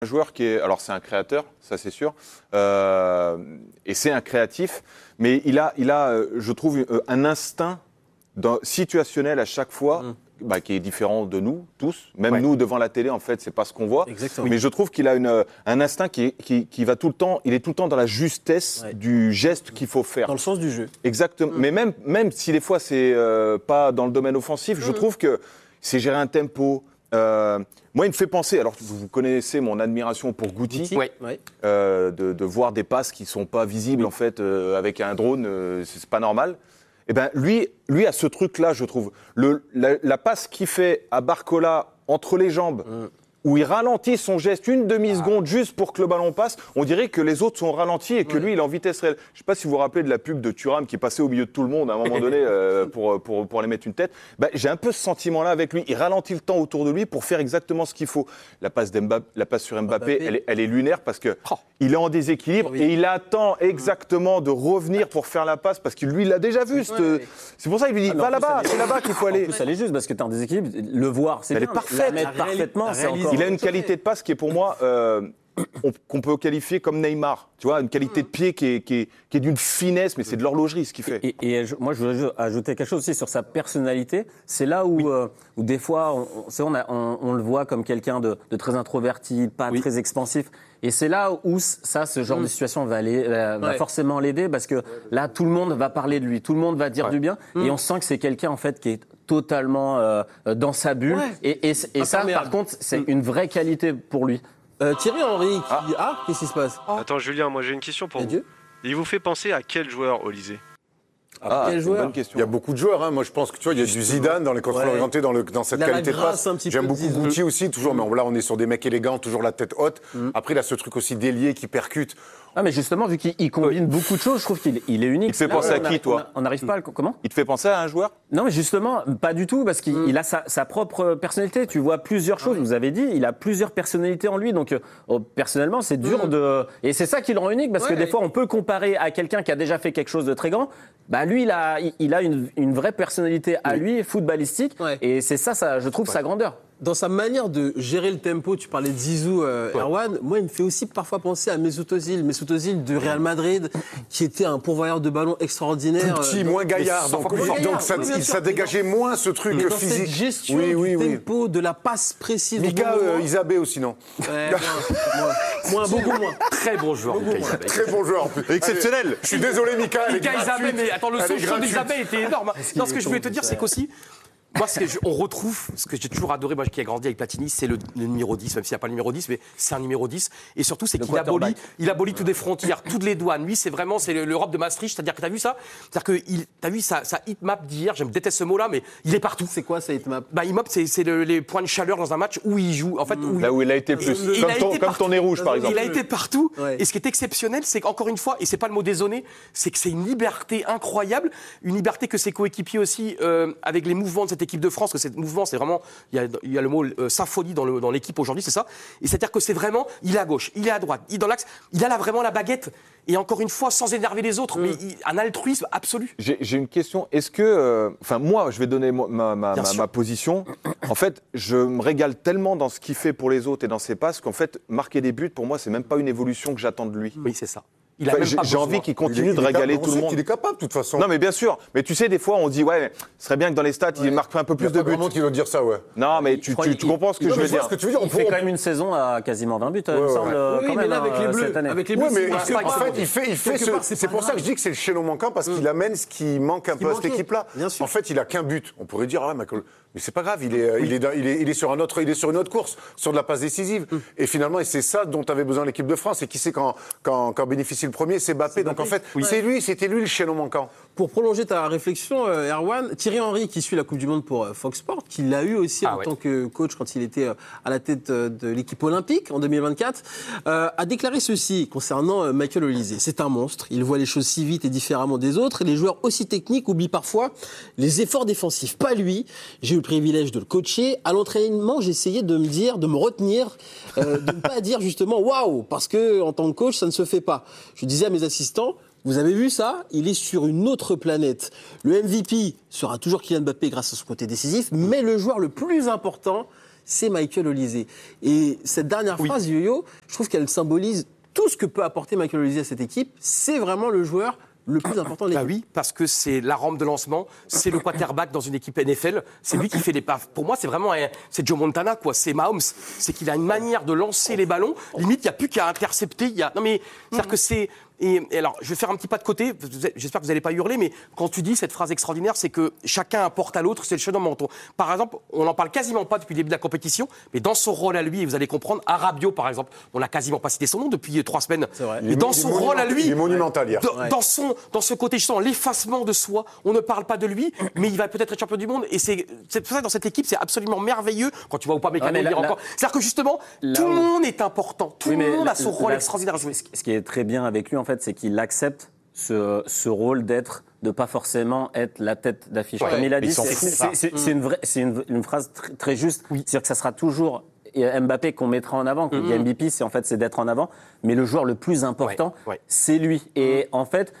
Un joueur qui est, alors c'est un créateur, ça c'est sûr, et c'est un créatif, mais il a, je trouve, un instinct situationnel à chaque fois, qui est différent de nous tous. Même nous devant la télé, en fait, c'est pas ce qu'on voit. Exactement. Mais je trouve qu'il a un instinct qui va tout le temps. Il est tout le temps dans la justesse du geste qu'il faut faire. Dans le sens du jeu. Exactement. Mais même si des fois c'est pas dans le domaine offensif, je trouve que c'est gérer un tempo. Moi, il me fait penser, alors vous connaissez mon admiration pour Guti, de voir des passes qui sont pas visibles en fait avec un drone, c'est pas normal. Et ben lui a ce truc-là, je trouve. La passe qu'il fait à Barcola entre les jambes, où il ralentit son geste une demi-seconde juste pour que le ballon passe, on dirait que les autres sont ralentis et que lui, il est en vitesse réelle. Je ne sais pas si vous vous rappelez de la pub de Thuram qui passait au milieu de tout le monde à un moment donné pour aller mettre une tête. J'ai un peu ce sentiment-là avec lui. Il ralentit le temps autour de lui pour faire exactement ce qu'il faut. La passe sur Mbappé, elle est lunaire parce que il est en déséquilibre et il attend exactement de revenir pour faire la passe parce que lui, il l'a déjà vu. C'est pour ça qu'il lui dit, va là-bas, c'est là-bas qu'il faut aller. En plus, elle est juste parce que tu es en déséquilibre. Le voir, c'est bien. Elle est parfaite. La mettre parfaitement, c'est encore... Il a une qualité de passe qui est pour moi qu'on peut qualifier comme Neymar. Tu vois, une qualité de pied qui est d'une finesse, mais c'est de l'horlogerie ce qu'il fait. Moi, je voudrais ajouter quelque chose aussi sur sa personnalité. C'est là où des fois, on le voit comme quelqu'un de très introverti, pas très expansif. Et c'est là où ce genre de situation va forcément l'aider parce que là, tout le monde va parler de lui, tout le monde va dire du bien. Et on sent que c'est quelqu'un en fait qui est totalement dans sa bulle. Et ça, par contre, c'est une vraie qualité pour lui. Thierry Henry, qu'est-ce qui se passe? Attends, Julien, moi j'ai une question pour vous. Il vous fait penser à quel joueur, Olysée? Quel joueur? Bonne question. Il y a beaucoup de joueurs. Moi, je pense que tu vois, il y a du Zidane dans les contrôles orientés, dans cette qualité de passe. J'aime beaucoup Guti aussi, toujours. Mais là, on est sur des mecs élégants, toujours la tête haute. Après, il a ce truc aussi d'ailier qui percute. Ah, mais justement, vu qu'il combine beaucoup de choses, je trouve qu'il est unique. Il te fait penser à qui, toi? On n'arrive pas à comment? Il te fait penser à un joueur? Non, mais justement, pas du tout, parce qu'il a sa propre personnalité. Tu vois plusieurs choses, vous avez dit, il a plusieurs personnalités en lui. Donc, personnellement, c'est dur de... Et c'est ça qui le rend unique, parce que des fois, on peut comparer à quelqu'un qui a déjà fait quelque chose de très grand. Lui, il a une vraie personnalité à lui, footballistique. Et c'est ça, je trouve, sa grandeur. Dans sa manière de gérer le tempo, tu parlais de Zizou, Erwan, moi il me fait aussi parfois penser à Mesut Özil de Real Madrid, qui était un pourvoyeur de ballon extraordinaire. Plus petit, moins gaillard, donc ça dégageait moins ce truc mais dans physique. Cette gestion du tempo, de la passe précise. Mika Isabé aussi, non? Beaucoup moins. Très bon joueur, Mika Isabé. Très bon joueur en plus. Exceptionnel. Je suis désolé, Mika. Mika Isabé, mais attends, le son d'Isabé était énorme. Non, ce que je voulais te dire, c'est qu'aussi, moi, on retrouve ce que j'ai toujours adoré, moi qui ai grandi avec Platini, c'est le numéro 10, même s'il n'y a pas le numéro 10, mais c'est un numéro 10. Et surtout, c'est qu'il abolit toutes les frontières, toutes les douanes. Lui, c'est l'Europe de Maastricht, c'est-à-dire que tu as vu ça? C'est-à-dire que t'as vu sa heatmap d'hier, je déteste ce mot-là, mais il est partout. C'est quoi sa heatmap? Heatmap, c'est les points de chaleur dans un match où il joue. En fait, là où il a été plus. Comme ton nez rouge, par exemple. Il a été partout. Et ce qui est exceptionnel, c'est qu'encore une fois, et c'est pas le mot désolé, c'est que c'est une liberté incroyable, une liberté que ses coéquipiers aussi, avec les mouvements de cette équipe de France, que cette mouvement, c'est vraiment, il y a le mot symphonie dans l'équipe aujourd'hui, c'est ça. Et c'est-à-dire que c'est vraiment, il est à gauche, il est à droite, il est dans l'axe, il a là vraiment la baguette. Et encore une fois, sans énerver les autres, mais un altruisme absolu. J'ai une question. Est-ce que, moi, je vais donner ma position. En fait, je me régale tellement dans ce qu'il fait pour les autres et dans ses passes qu'en fait, marquer des buts, pour moi, c'est même pas une évolution que j'attends de lui. Oui, c'est ça. J'ai envie qu'il continue de régaler tout le monde. Il est capable, de toute façon. Non, mais bien sûr. Mais tu sais, des fois, on dit, ce serait bien que dans les stats, il marque un peu plus de buts. Il y a qui doit dire ça, Non, mais tu comprends ce que je veux dire. Il fait quand même une saison à quasiment 20 buts, il me semble, quand même, avec les Bleus, cette année. avec les Bleus, mais en fait, il fait c'est pour ça que je dis que c'est le chaînon manquant, parce qu'il amène ce qui manque un peu à cette équipe-là. En fait, il a qu'un but. On pourrait dire, mais c'est pas grave, il est sur une autre course, sur de la passe décisive. Et finalement, c'est ça dont avait besoin l'équipe de France. Et qui sait quand bénéficie le premier, c'est Mbappé. Donc en fait, c'était lui le chaînon manquant. Pour prolonger ta réflexion, Erwan, Thierry Henry, qui suit la Coupe du Monde pour Fox Sports, qui l'a eu aussi en tant que coach quand il était à la tête de l'équipe olympique en 2024, a déclaré ceci concernant Michael Olysée. C'est un monstre, il voit les choses si vite et différemment des autres, et les joueurs aussi techniques oublient parfois les efforts défensifs. Pas lui, j'ai eu le privilège de le coacher. À l'entraînement, j'essayais de me retenir, de ne pas dire justement « waouh », parce que en tant que coach, ça ne se fait pas. Je disais à mes assistants, vous avez vu ça? Il est sur une autre planète. Le MVP sera toujours Kylian Mbappé grâce à son côté décisif, mais le joueur le plus important, c'est Michael Olise. Et cette dernière phrase, Yo-Yo, je trouve qu'elle symbolise tout ce que peut apporter Michael Olise à cette équipe. C'est vraiment le joueur le plus important de l'équipe. Oui, parce que c'est la rampe de lancement, c'est le quarterback dans une équipe NFL, c'est lui qui fait les passes. Pour moi, c'est vraiment c'est Joe Montana, quoi. C'est Mahomes, c'est qu'il a une manière de lancer les ballons. Limite, il n'y a plus qu'à intercepter. Non mais, c'est-à-dire que c'est. Et alors, je vais faire un petit pas de côté. J'espère que vous n'allez pas hurler, mais quand tu dis cette phrase extraordinaire, c'est que chacun apporte à l'autre, c'est le chaînon menton. Par exemple, on n'en parle quasiment pas depuis le début de la compétition, mais dans son rôle à lui, et vous allez comprendre, Rabiot, par exemple, on n'a quasiment pas cité son nom depuis 3 semaines. C'est vrai. Mais dans son rôle à lui, il est monumental hier. Dans ce côté, justement, l'effacement de soi, on ne parle pas de lui, mais il va peut-être être champion du monde. Et c'est pour ça que dans cette équipe, c'est absolument merveilleux. Quand tu vois Upamecano dire encore. C'est-à-dire que justement, tout le monde est important. Tout le monde a son rôle extraordinaire à jouer. Ce qui est très bien avec lui, en fait, c'est qu'il accepte ce rôle de pas forcément être la tête d'affiche. Comme il a dit, c'est une phrase très juste. C'est-à-dire que ça sera toujours Mbappé qu'on mettra en avant. Quand il y a MVP, c'est d'être en avant. Mais le joueur le plus important, c'est lui. Et en fait,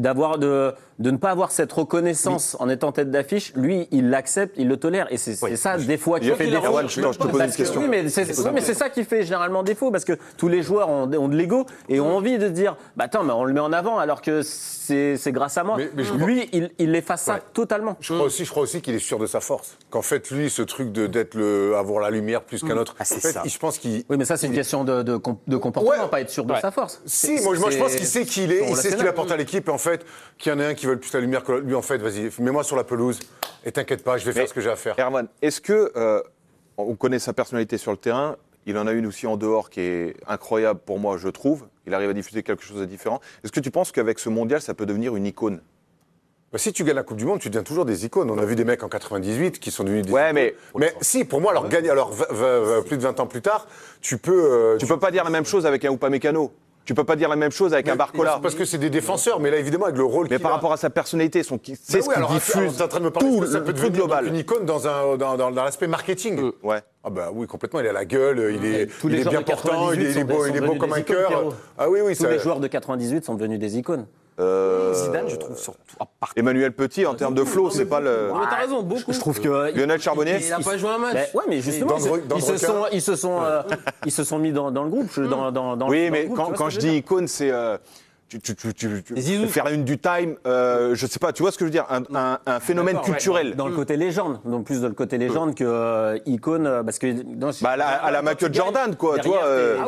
de ne pas avoir cette reconnaissance en étant tête d'affiche, lui, il l'accepte, il le tolère. Et c'est ça, des fois, qui fait défaut. Je te pose une question. Oui, mais c'est ça qui fait généralement défaut, parce que tous les joueurs ont de l'ego et ont envie de dire attends, mais on le met en avant alors que c'est grâce à moi. Mais lui, il efface ça totalement. Je crois aussi qu'il est sûr de sa force. Qu'en fait, lui, ce truc avoir la lumière plus qu'un autre. C'est ça. Je pense qu'il. Oui, mais ça, c'est une question de comportement, pas être sûr de sa force. Si, moi, je pense qu'il sait qui il est, il sait ce qu'il apporte à l'équipe, et en fait, qu'il y en a un qui veut plus la lumière que lui, en fait, vas-y, mets-moi sur la pelouse et t'inquiète pas, je vais faire ce que j'ai à faire. Erwan, est-ce que on connaît sa personnalité sur le terrain, il en a une aussi en dehors qui est incroyable pour moi, je trouve. Il arrive à diffuser quelque chose de différent. Est-ce que tu penses qu'avec ce mondial, ça peut devenir une icône ? Si tu gagnes la Coupe du Monde, tu deviens toujours des icônes. On a vu des mecs en 98 qui sont devenus des icônes. Mais si, pour moi, plus de 20 ans plus tard, tu peux pas dire la même chose avec un Upamecano. Tu peux pas dire la même chose avec un Barcola. Parce que c'est des défenseurs, mais là, évidemment, avec le rôle mais par rapport à sa personnalité, c'est ce qui diffuse en train de me parler, tout le truc global. Une icône dans l'aspect marketing. Ouais. Ah bah oui, complètement, il a la gueule, il est bien portant, il est beau comme un cœur. Ah oui, tous les joueurs de 98 sont devenus des icônes. Zidane, je trouve surtout. Emmanuel Petit, en termes de flow, c'est pas le. Mais t'as raison, beaucoup. Je trouve que Lionel Charbonnier. Il a pas joué un match. Mais justement, ils se sont mis dans le groupe. Oui, mais quand je dis icône, c'est. Faire la une du Time, je sais pas, tu vois ce que je veux dire, un phénomène culturel. Dans le côté légende, donc plus dans le côté légende que icône, parce que à la Michael Jordan, quoi, tu vois.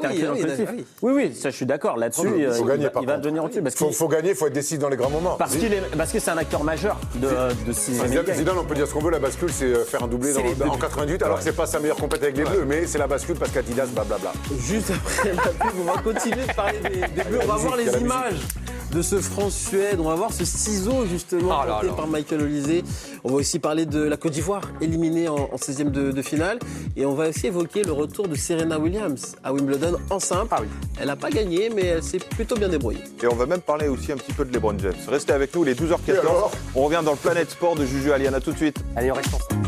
Oui, ça je suis d'accord. Là-dessus, il va devenir au-dessus. Faut gagner, faut être décisif dans les grands moments. Parce que c'est un acteur majeur de Zidane, on peut dire ce qu'on veut, la bascule, c'est faire un doublé en 88, alors que c'est pas sa meilleure compète avec les Bleus, mais c'est la bascule parce qu'Adidas, blablabla. Juste après la pub, on va continuer de parler des Bleus, on va voir les images de ce France-Suède. On va voir ce ciseau justement porté par Michael Olise. On va aussi parler de la Côte d'Ivoire éliminée en 16e de finale. Et on va aussi évoquer le retour de Serena Williams à Wimbledon en simple. Elle n'a pas gagné, mais elle s'est plutôt bien débrouillée. Et on va même parler aussi un petit peu de LeBron James. Restez avec nous, les 12h14. On revient dans le Planète Sport de Juju Aliane. À tout de suite. Allez, on reste ensemble.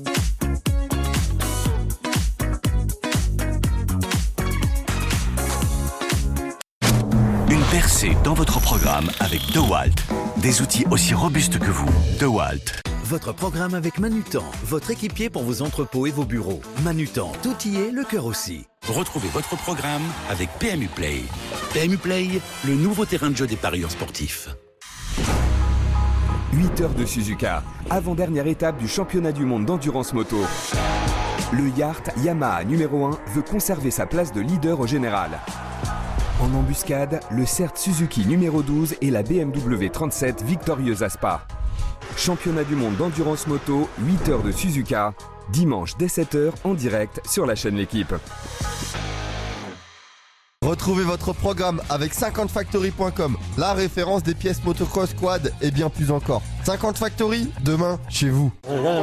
Percez dans votre programme avec DeWalt. Des outils aussi robustes que vous. DeWalt. Votre programme avec Manutan, votre équipier pour vos entrepôts et vos bureaux. Manutan, tout y est, le cœur aussi. Retrouvez votre programme avec PMU Play. PMU Play, le nouveau terrain de jeu des parieurs sportifs. 8 heures de Suzuka, avant-dernière étape du championnat du monde d'endurance moto. Le Yacht Yamaha numéro 1 veut conserver sa place de leader au général. En embuscade, le CERT Suzuki numéro 12 et la BMW 37 victorieuse à Spa. Championnat du monde d'endurance moto, 8 heures de Suzuka, dimanche dès 7h en direct sur la chaîne L'Équipe. Retrouvez votre programme avec 50factory.com, la référence des pièces motocross, quad et bien plus encore. 50 Factory, demain, chez vous.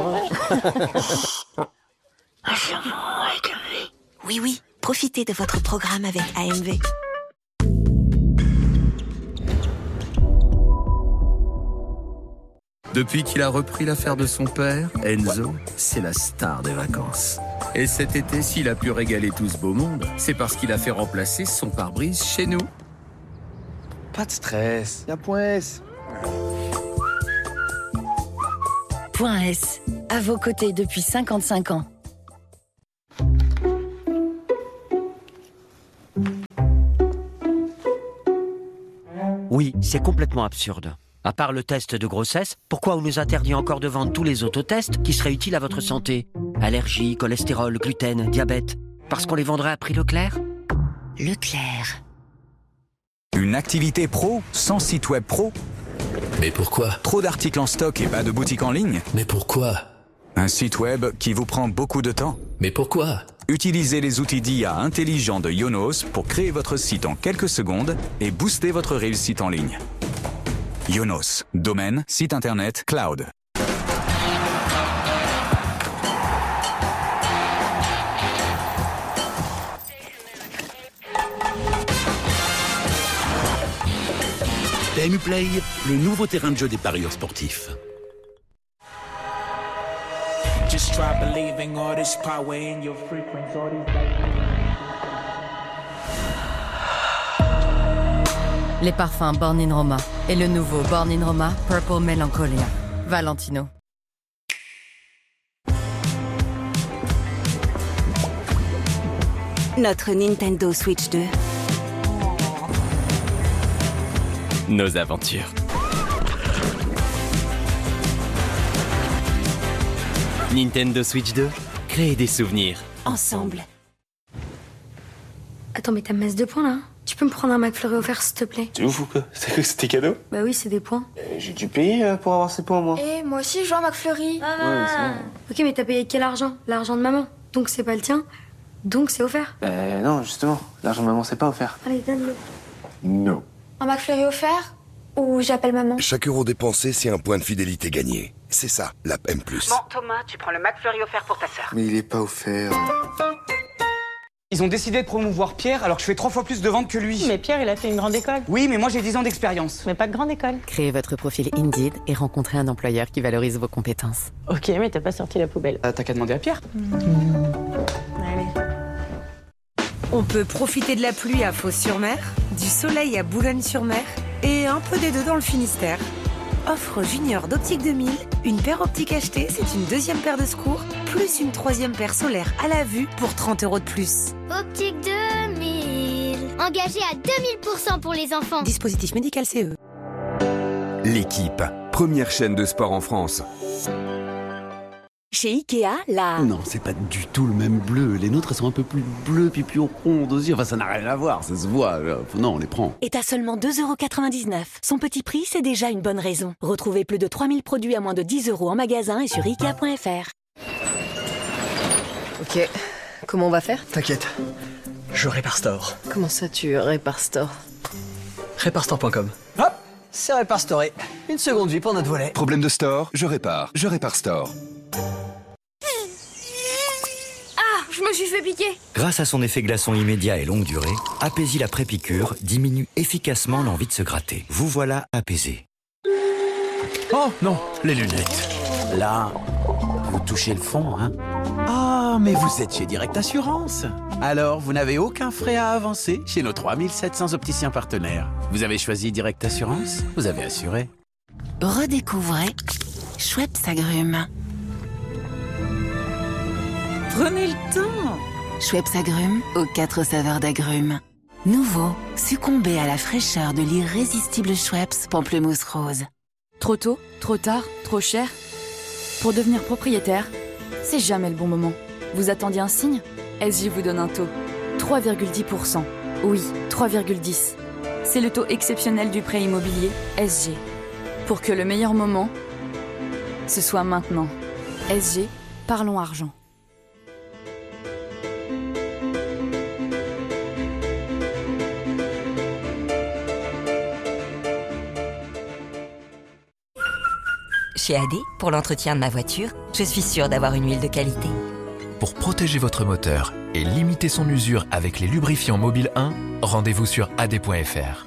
Oui, profitez de votre programme avec AMV. Depuis qu'il a repris l'affaire de son père, Enzo, c'est la star des vacances. Et cet été, s'il a pu régaler tout ce beau monde, c'est parce qu'il a fait remplacer son pare-brise chez nous. Pas de stress, y a Point S. Point S, à vos côtés depuis 55 ans. Oui, c'est complètement absurde. À part le test de grossesse, pourquoi on nous interdit encore de vendre tous les autotests qui seraient utiles à votre santé? Allergie, cholestérol, gluten, diabète. Parce qu'on les vendrait à prix Leclerc? Leclerc. Une activité pro sans site web pro? Mais pourquoi? Trop d'articles en stock et pas de boutique en ligne? Mais pourquoi? Un site web qui vous prend beaucoup de temps? Mais pourquoi? Utilisez les outils d'IA intelligents de Yonos pour créer votre site en quelques secondes et booster votre réussite en ligne. Yonos, domaine, site internet, cloud. PMU Play, le nouveau terrain de jeu des parieurs sportifs. Just try believing all this power in your frequency, all these Les parfums Born in Roma et le nouveau Born in Roma Purple Melancholia. Valentino. Notre Nintendo Switch 2. Nos aventures. Nintendo Switch 2, créer des souvenirs. Ensemble. Attends, mais t'as masse de points là? Tu peux me prendre un McFlurry offert s'il te plaît? Tu ouf ou quoi? C'est que c'était cadeau? Bah oui, c'est des points. J'ai dû payer pour avoir ces points, moi. Eh, moi aussi je joue à McFlurry. Ouais, c'est bon. Ok, mais t'as payé quel argent? L'argent de maman. Donc c'est pas le tien. Donc c'est offert. Non, justement, l'argent de maman, c'est pas offert. Allez, donne-le. Non. Un McFlurry offert? Ou j'appelle maman? Chaque euro dépensé, c'est un point de fidélité gagné. C'est ça, l'app M+. Bon, Thomas, tu prends le McFlurry offert pour ta sœur. Mais il est pas offert. Ils ont décidé de promouvoir Pierre alors que je fais 3 fois plus de ventes que lui. Mais Pierre, il a fait une grande école. Oui, mais moi j'ai 10 ans d'expérience. Mais pas de grande école. Créez votre profil Indeed et rencontrez un employeur qui valorise vos compétences. Ok, mais t'as pas sorti la poubelle. T'as qu'à demander à Pierre. Allez. On peut profiter de la pluie à Fos-sur-Mer, du soleil à Boulogne-sur-Mer et un peu des deux dans le Finistère. Offre Junior d'Optique 2000, une paire optique achetée, c'est une deuxième paire de secours, plus une troisième paire solaire à la vue pour 30 € de plus. Optique 2000, engagé à 2000% pour les enfants. Dispositif médical CE. L'équipe, première chaîne de sport en France. Chez Ikea, là... Non, c'est pas du tout le même bleu. Les nôtres, elles sont un peu plus bleues, puis plus rondes aussi. Enfin, ça n'a rien à voir, ça se voit. Non, on les prend. Est à seulement 2,99 €. Son petit prix, c'est déjà une bonne raison. Retrouvez plus de 3000 produits à moins de 10 € en magasin et sur Ikea.fr. Ok, comment on va faire? T'inquiète, je répare Store. Comment ça, tu répares Store? Réparestore.com. Hop, c'est réparestoré. Une seconde vie pour notre volet. Problème de store, je répare Store. Ah, je me suis fait piquer. Grâce à son effet glaçon immédiat et longue durée, Apaisil après piqûre diminue efficacement l'envie de se gratter. Vous voilà apaisé. Oh non, les lunettes. Là, vous touchez le fond, hein? Ah, mais vous êtes chez Direct Assurance. Alors, vous n'avez aucun frais à avancer chez nos 3700 opticiens partenaires. Vous avez choisi Direct Assurance, vous avez assuré. Redécouvrez Schweppes Agrumes. Prenez le temps. Schweppes Agrumes aux 4 saveurs d'agrumes. Nouveau, succombez à la fraîcheur de l'irrésistible Schweppes Pamplemousse Rose. Trop tôt, trop tard, trop cher. Pour devenir propriétaire, c'est jamais le bon moment. Vous attendiez un signe? SG vous donne un taux. 3,10%. Oui, 3,10. C'est le taux exceptionnel du prêt immobilier SG. Pour que le meilleur moment, ce soit maintenant. SG, parlons argent. Chez AD, pour l'entretien de ma voiture, je suis sûre d'avoir une huile de qualité. Pour protéger votre moteur et limiter son usure avec les lubrifiants Mobile 1, rendez-vous sur ad.fr.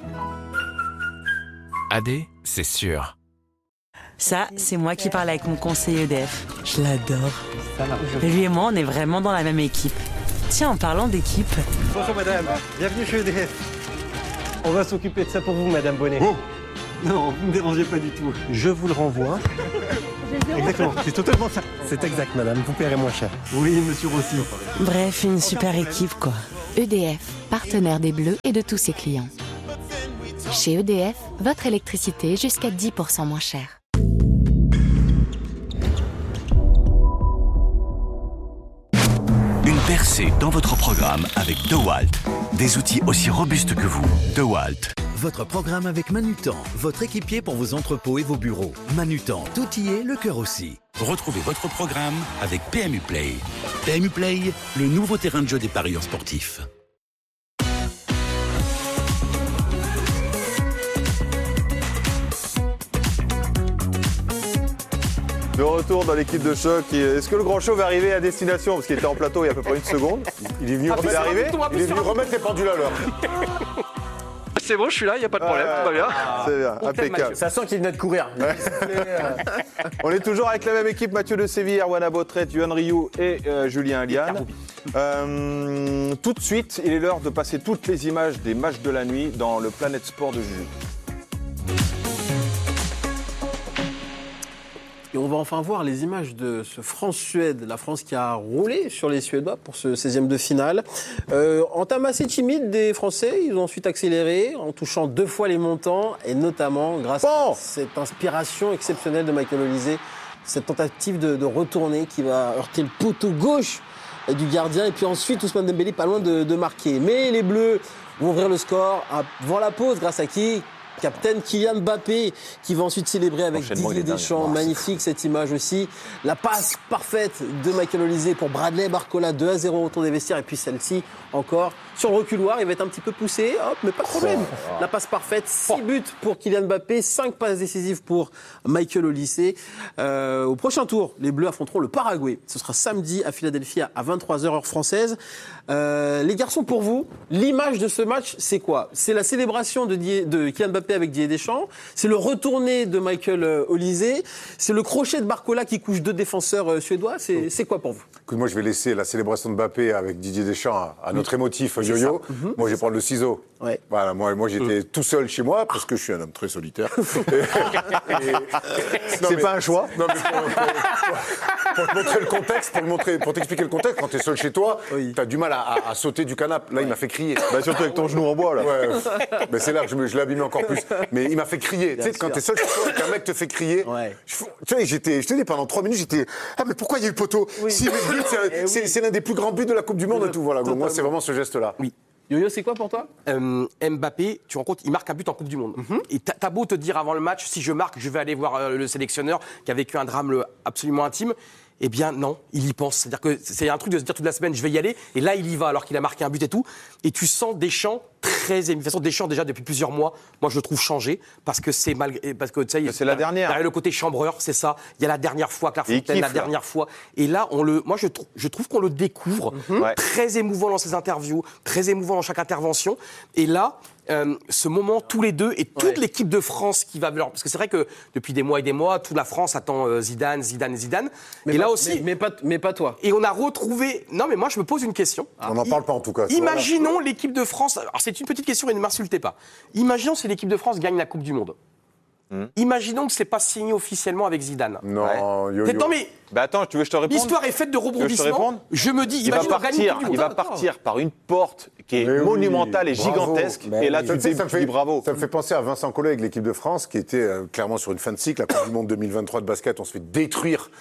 AD, c'est sûr. Ça, c'est moi qui parle avec mon conseiller EDF. Je l'adore. Lui et moi, on est vraiment dans la même équipe. Tiens, en parlant d'équipe... Bonjour madame, bienvenue chez EDF. On va s'occuper de ça pour vous, madame Bonnet. Oh non, vous ne me dérangez pas du tout. Je vous le renvoie. Exactement, c'est totalement ça. C'est exact, madame, vous paierez moins cher. Oui, monsieur Rossi. Bref, une super équipe, quoi. EDF, partenaire des Bleus et de tous ses clients. Chez EDF, votre électricité jusqu'à 10% moins chère. Une percée dans votre programme avec DeWalt. Des outils aussi robustes que vous. DeWalt. Votre programme avec Manutan, votre équipier pour vos entrepôts et vos bureaux. Manutan, tout y est, le cœur aussi. Retrouvez votre programme avec PMU Play. PMU Play, le nouveau terrain de jeu des parieurs sportifs. De retour dans l'équipe de choc. Est-ce que le grand show va arriver à destination? Parce qu'il était en plateau il y a à peu près une seconde. Il est venu, il est venu remettre les pendules à l'heure. C'est bon, je suis là, il n'y a pas de problème, tout va bien. C'est bien, impeccable. Ça sent qu'il venait de courir. On est toujours avec la même équipe, Mathieu de Séville, Erwan Abotret, Yohan Ryu et Julien Aliane. Tout de suite, il est l'heure de passer toutes les images des matchs de la nuit dans le Planète Sport de Juju. Et on va enfin voir les images de ce France-Suède, la France qui a roulé sur les Suédois pour ce 16e de finale. Entame assez timide des Français, ils ont ensuite accéléré en touchant 2 fois les montants et notamment grâce à cette inspiration exceptionnelle de Michael Olise, cette tentative de retourner qui va heurter le poteau gauche du gardien et puis ensuite Ousmane Dembélé pas loin de marquer. Mais les Bleus vont ouvrir le score avant la pause grâce à qui ? Capitaine Kylian Mbappé qui va ensuite célébrer avec Didier Deschamps. Magnifique cette image aussi. La passe parfaite de Michael Olise pour Bradley Barcola, 2-0 au retour des vestiaires. Et puis celle-ci encore sur le reculoir. Il va être un petit peu poussé, hop, mais pas de problème. La passe parfaite, 6 buts pour Kylian Mbappé, 5 passes décisives pour Michael Olise. Au prochain tour, les Bleus affronteront le Paraguay. Ce sera samedi à Philadelphie à 23h heure française. Les garçons, pour vous, l'image de ce match, c'est quoi? C'est la célébration de Kylian Mbappé avec Didier Deschamps, c'est le retourné de Michael Olise, c'est le crochet de Barcola qui couche 2 défenseurs suédois, c'est quoi pour vous? Écoute, moi je vais laisser la célébration de Mbappé avec Didier Deschamps à notre émotif yo-yo. Moi je vais prendre le ciseau. Ouais. Voilà, moi j'étais tout seul chez moi parce que je suis un homme très solitaire. C'est pas un choix. Non, mais pour te montrer le contexte, pour t'expliquer le contexte, quand tu es seul chez toi, tu as du mal à sauter du canapé. Là, il m'a fait crier. Bah, surtout avec ton genou en bois, là. Ouais. Mais c'est là que je l'ai abîmé encore plus. Mais il m'a fait crier. Tu sais, quand tu es seul chez toi, qu'un mec te fait crier. Ouais. Tu sais, je te dis, pendant 3 minutes, j'étais. Ah, mais pourquoi il y a eu poteau? Si, mais c'est l'un des plus grands buts de la Coupe du Monde et tout. Voilà. Donc, moi, c'est vraiment ce geste-là. Oui. Yo-Yo, c'est quoi pour toi? Mbappé, tu rends compte, il marque un but en Coupe du Monde. Et t'as beau te dire avant le match, si je marque, je vais aller voir le sélectionneur qui a vécu un drame absolument intime. Eh bien non, il y pense. C'est-à-dire que c'est un truc de se dire toute la semaine, je vais y aller. Et là, il y va alors qu'il a marqué un but et tout. Et tu sens Deschamps très ému. De toute façon, Deschamps, déjà, depuis plusieurs mois, moi, je le trouve changé. Parce que c'est tu sais, c'est la dernière. Derrière le côté chambreur, c'est ça. Il y a la dernière fois, Clairefontaine, la dernière fois. Et là, moi, je trouve qu'on le découvre. Très émouvant dans ses interviews, très émouvant dans chaque intervention. Et là, ce moment, tous les deux, et toute l'équipe de France qui va... Parce que c'est vrai que depuis des mois et des mois, toute la France attend Zidane. Mais et là aussi... Mais pas toi. Et on a retrouvé... Non, mais moi, je me pose une question. On n'en parle pas, en tout cas. Imaginons l'équipe de France... Alors, c'est une petite question et ne m'insultez pas. Imaginons si l'équipe de France gagne la Coupe du Monde. Imaginons que c'est pas signé officiellement avec Zidane. Non, yo-yo. Non, mais... Bah attends, tu veux que je te réponde? L'histoire est faite de rebondissements. Je me dis, il va partir par une porte qui est monumentale et gigantesque. Et là, tu dis bravo. Ça me fait penser à Vincent Collet avec l'équipe de France, qui était clairement sur une fin de cycle. La Coupe du Monde 2023 de basket, on se fait détruire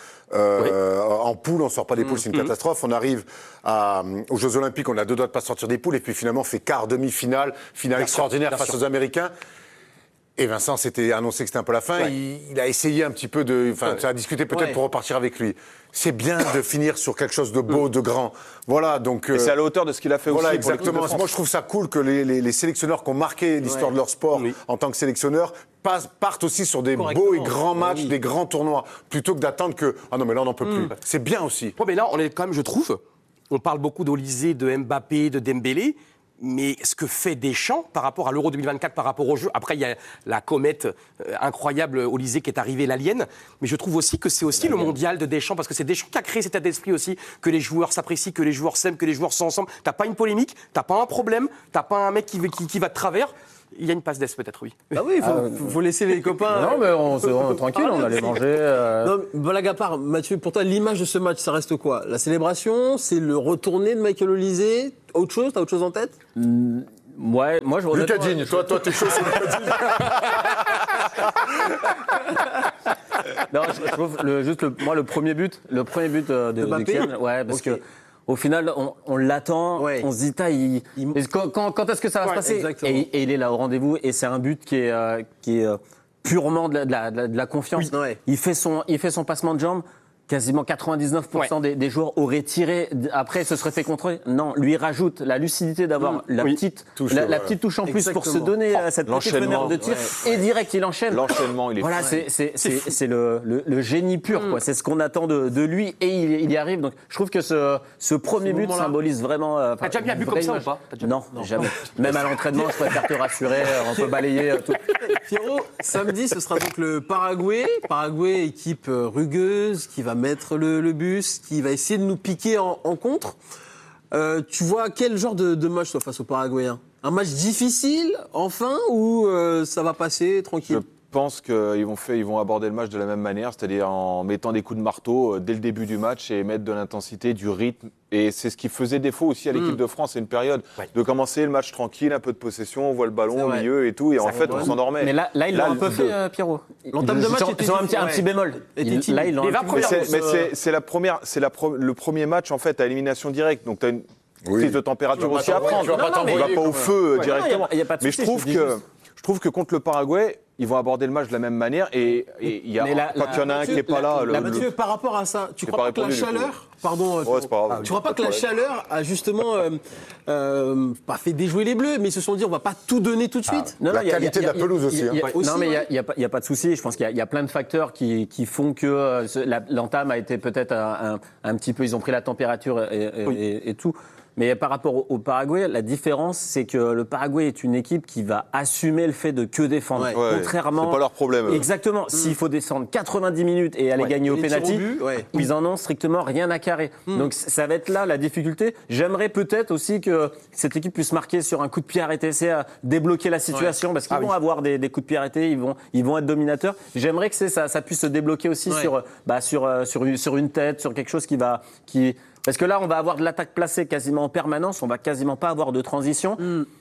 en poule, on sort pas des poules, c'est une catastrophe. On arrive aux Jeux Olympiques, on a 2 doigts de pas sortir des poules, et puis finalement on fait quart, demi-finale, finale extraordinaire face aux Américains. Et Vincent s'était annoncé que c'était un peu la fin. Il a essayé un petit peu ça a discuté peut-être pour repartir avec lui. C'est bien de finir sur quelque chose de beau, de grand. Voilà, donc. Et c'est à la hauteur de ce qu'il a fait aussi. Voilà, exactement. Moi, je trouve ça cool que les sélectionneurs qui ont marqué l'histoire de leur sport en tant que sélectionneurs partent aussi sur des beaux et grands matchs, des grands tournois, plutôt que d'attendre que ah non mais là on n'en peut plus. C'est bien aussi. Mais là, on est quand même, je trouve, on parle beaucoup d'Olise, de Mbappé, de Dembélé. Mais ce que fait Deschamps par rapport à l'Euro 2024, par rapport au jeu, après il y a la comète incroyable Olise qui est arrivée, l'alien, mais je trouve aussi que c'est aussi le mondial de Deschamps, parce que c'est Deschamps qui a créé cet état d'esprit aussi, que les joueurs s'apprécient, que les joueurs s'aiment, que les joueurs sont ensemble. T'as pas une polémique, t'as pas un problème, t'as pas un mec qui va de travers. Il y a une passe d'ess peut-être, oui. Ah oui, il faut laisser les copains. Non, mais on est tranquille, on allait manger. Non, blague à part, Mathieu, pour toi, l'image de ce match, ça reste quoi? La célébration, c'est le retourné de Michael Olise? Autre chose? T'as autre chose en tête? Ouais, moi je Lucas Digne, toi t'es chaud sur Lucas Digne. Non, je trouve le premier but de Kylian, ouais, parce que au final, on l'attend, on se dit, quand est-ce que ça va se passer et il est là au rendez-vous, et c'est un but qui est purement de la confiance. Oui. Il fait son passement de jambes. Quasiment 99% des joueurs auraient tiré, après se seraient fait contrer. Non, lui rajoute la lucidité d'avoir la petite touche en plus pour se donner cette petite fenêtre de tir, et direct il enchaîne. L'enchaînement, il est voilà, c'est le génie pur, quoi. C'est ce qu'on attend de lui, et il y arrive. Donc je trouve que ce premier but symbolise vraiment. T'as déjà mis un but comme ça ou pas? Non, jamais. Même à l'entraînement, je préfère te rassurer, on peut balayer tout. Pierrot, samedi, ce sera donc le Paraguay, équipe rugueuse qui va mettre le bus, qui va essayer de nous piquer en contre. Tu vois quel genre de match toi, face aux Paraguayens? Un match difficile, enfin, ou ça va passer tranquille? Je pense qu'ils vont aborder le match de la même manière, c'est-à-dire en mettant des coups de marteau dès le début du match et mettre de l'intensité, du rythme. Et c'est ce qui faisait défaut aussi à l'équipe de France, c'est une période de commencer le match tranquille, un peu de possession, on voit le ballon au milieu et tout, et en fait on s'endormait. Mais là ils l'ont un peu fait, Pierrot. L'entame de match ils ont un petit bémol. Là ils l'ont. Mais c'est le premier match en fait à élimination directe, donc tu as une prise de température aussi à prendre. Tu vas pas au feu directement. Mais je trouve que contre le Paraguay, ils vont aborder le match de la même manière, et quand il y en a un qui n'est pas là... Mathieu, par rapport à ça, tu crois pas que la chaleur... Pardon, tu crois pas que la chaleur a justement pas fait déjouer les Bleus, mais ils se sont dit on va pas tout donner tout de suite? La qualité de la pelouse aussi. Non, mais il y a pas de souci. Je pense qu'il y a plein de facteurs qui font que l'entame a été peut-être un petit peu... Ils ont pris la température et tout. Mais par rapport au Paraguay, la différence, c'est que le Paraguay est une équipe qui va assumer le fait de que défendre. Contrairement. C'est pas leur problème. Exactement. S'il faut descendre 90 minutes et aller gagner au pénalty, ils en ont strictement rien à carrer. Donc ça va être là la difficulté. J'aimerais peut-être aussi que cette équipe puisse marquer sur un coup de pied arrêté, essayer à débloquer la situation, parce qu'ils vont avoir des coups de pied arrêtés, ils vont être dominateurs. J'aimerais que ça puisse se débloquer aussi sur une tête, sur quelque chose qui parce que là, on va avoir de l'attaque placée quasiment en permanence, on va quasiment pas avoir de transition.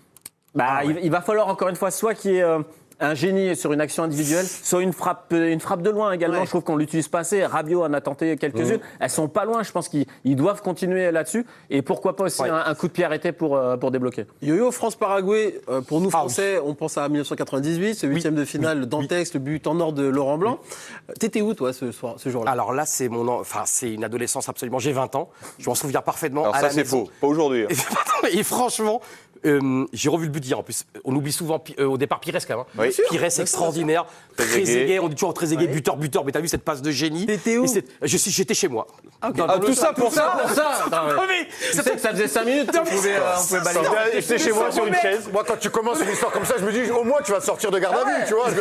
Il va falloir encore une fois soit qu'il y ait un génie sur une action individuelle, soit une frappe de loin également. Je trouve qu'on l'utilise pas assez. Rabiot en a tenté quelques-unes. Elles sont pas loin. Je pense qu'ils doivent continuer là-dessus. Et pourquoi pas aussi un coup de pied arrêté pour débloquer. Yo-yo, France-Paraguay, pour nous Français, on pense à 1998, ce huitième de finale d'Antex, le but en or de Laurent Blanc. T'étais où toi ce jour-là? Alors là, c'est une adolescence absolument. J'ai 20 ans. Je m'en souviens parfaitement. Alors ça, c'est faux. Pas aujourd'hui. Et franchement, j'ai revu le but hier en plus. On oublie souvent au départ Pires quand même. Pires extraordinaire, très aigué. On dit toujours très aigué, buteur. Mais t'as vu cette passe de génie? T'étais où? J'étais chez moi. Tout ça pour ça? Tu sais que ça faisait 5 minutes qu'on pouvait balayer. J'étais chez moi sur une chaise. Moi, quand tu commences une histoire comme ça, je me dis au moins tu vas sortir de garde à vue, tu vois.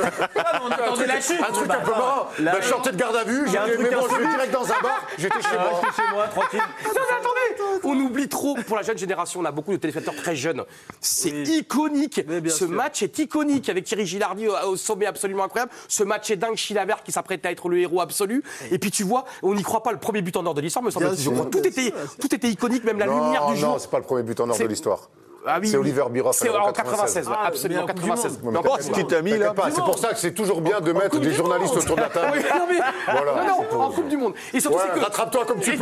Un truc un peu marrant. Je sortais de garde à vue, mais bon, je vais direct dans un bar. J'étais chez moi, tranquille. Attendez, on oublie trop. Pour la jeune génération, on a beaucoup de téléspectateurs très jeunes. C'est iconique. Ce match est iconique avec Thierry Gilardi au sommet absolument incroyable. Ce match est dingue. Chilavert qui s'apprête à être le héros absolu. Et puis tu vois, on n'y croit pas, le premier but en or de l'histoire, me semble-t-il. Tout était iconique, même la lumière du jour. Non, c'est pas le premier but en or de l'histoire. C'est Oliver Biroff. C'est en 96, absolument 96. Ce qui t'a mis là. C'est pour ça que c'est toujours bien de mettre des journalistes autour de la table. Non, en Coupe du Monde. Et surtout, c'est que rattrape-toi comme tu peux.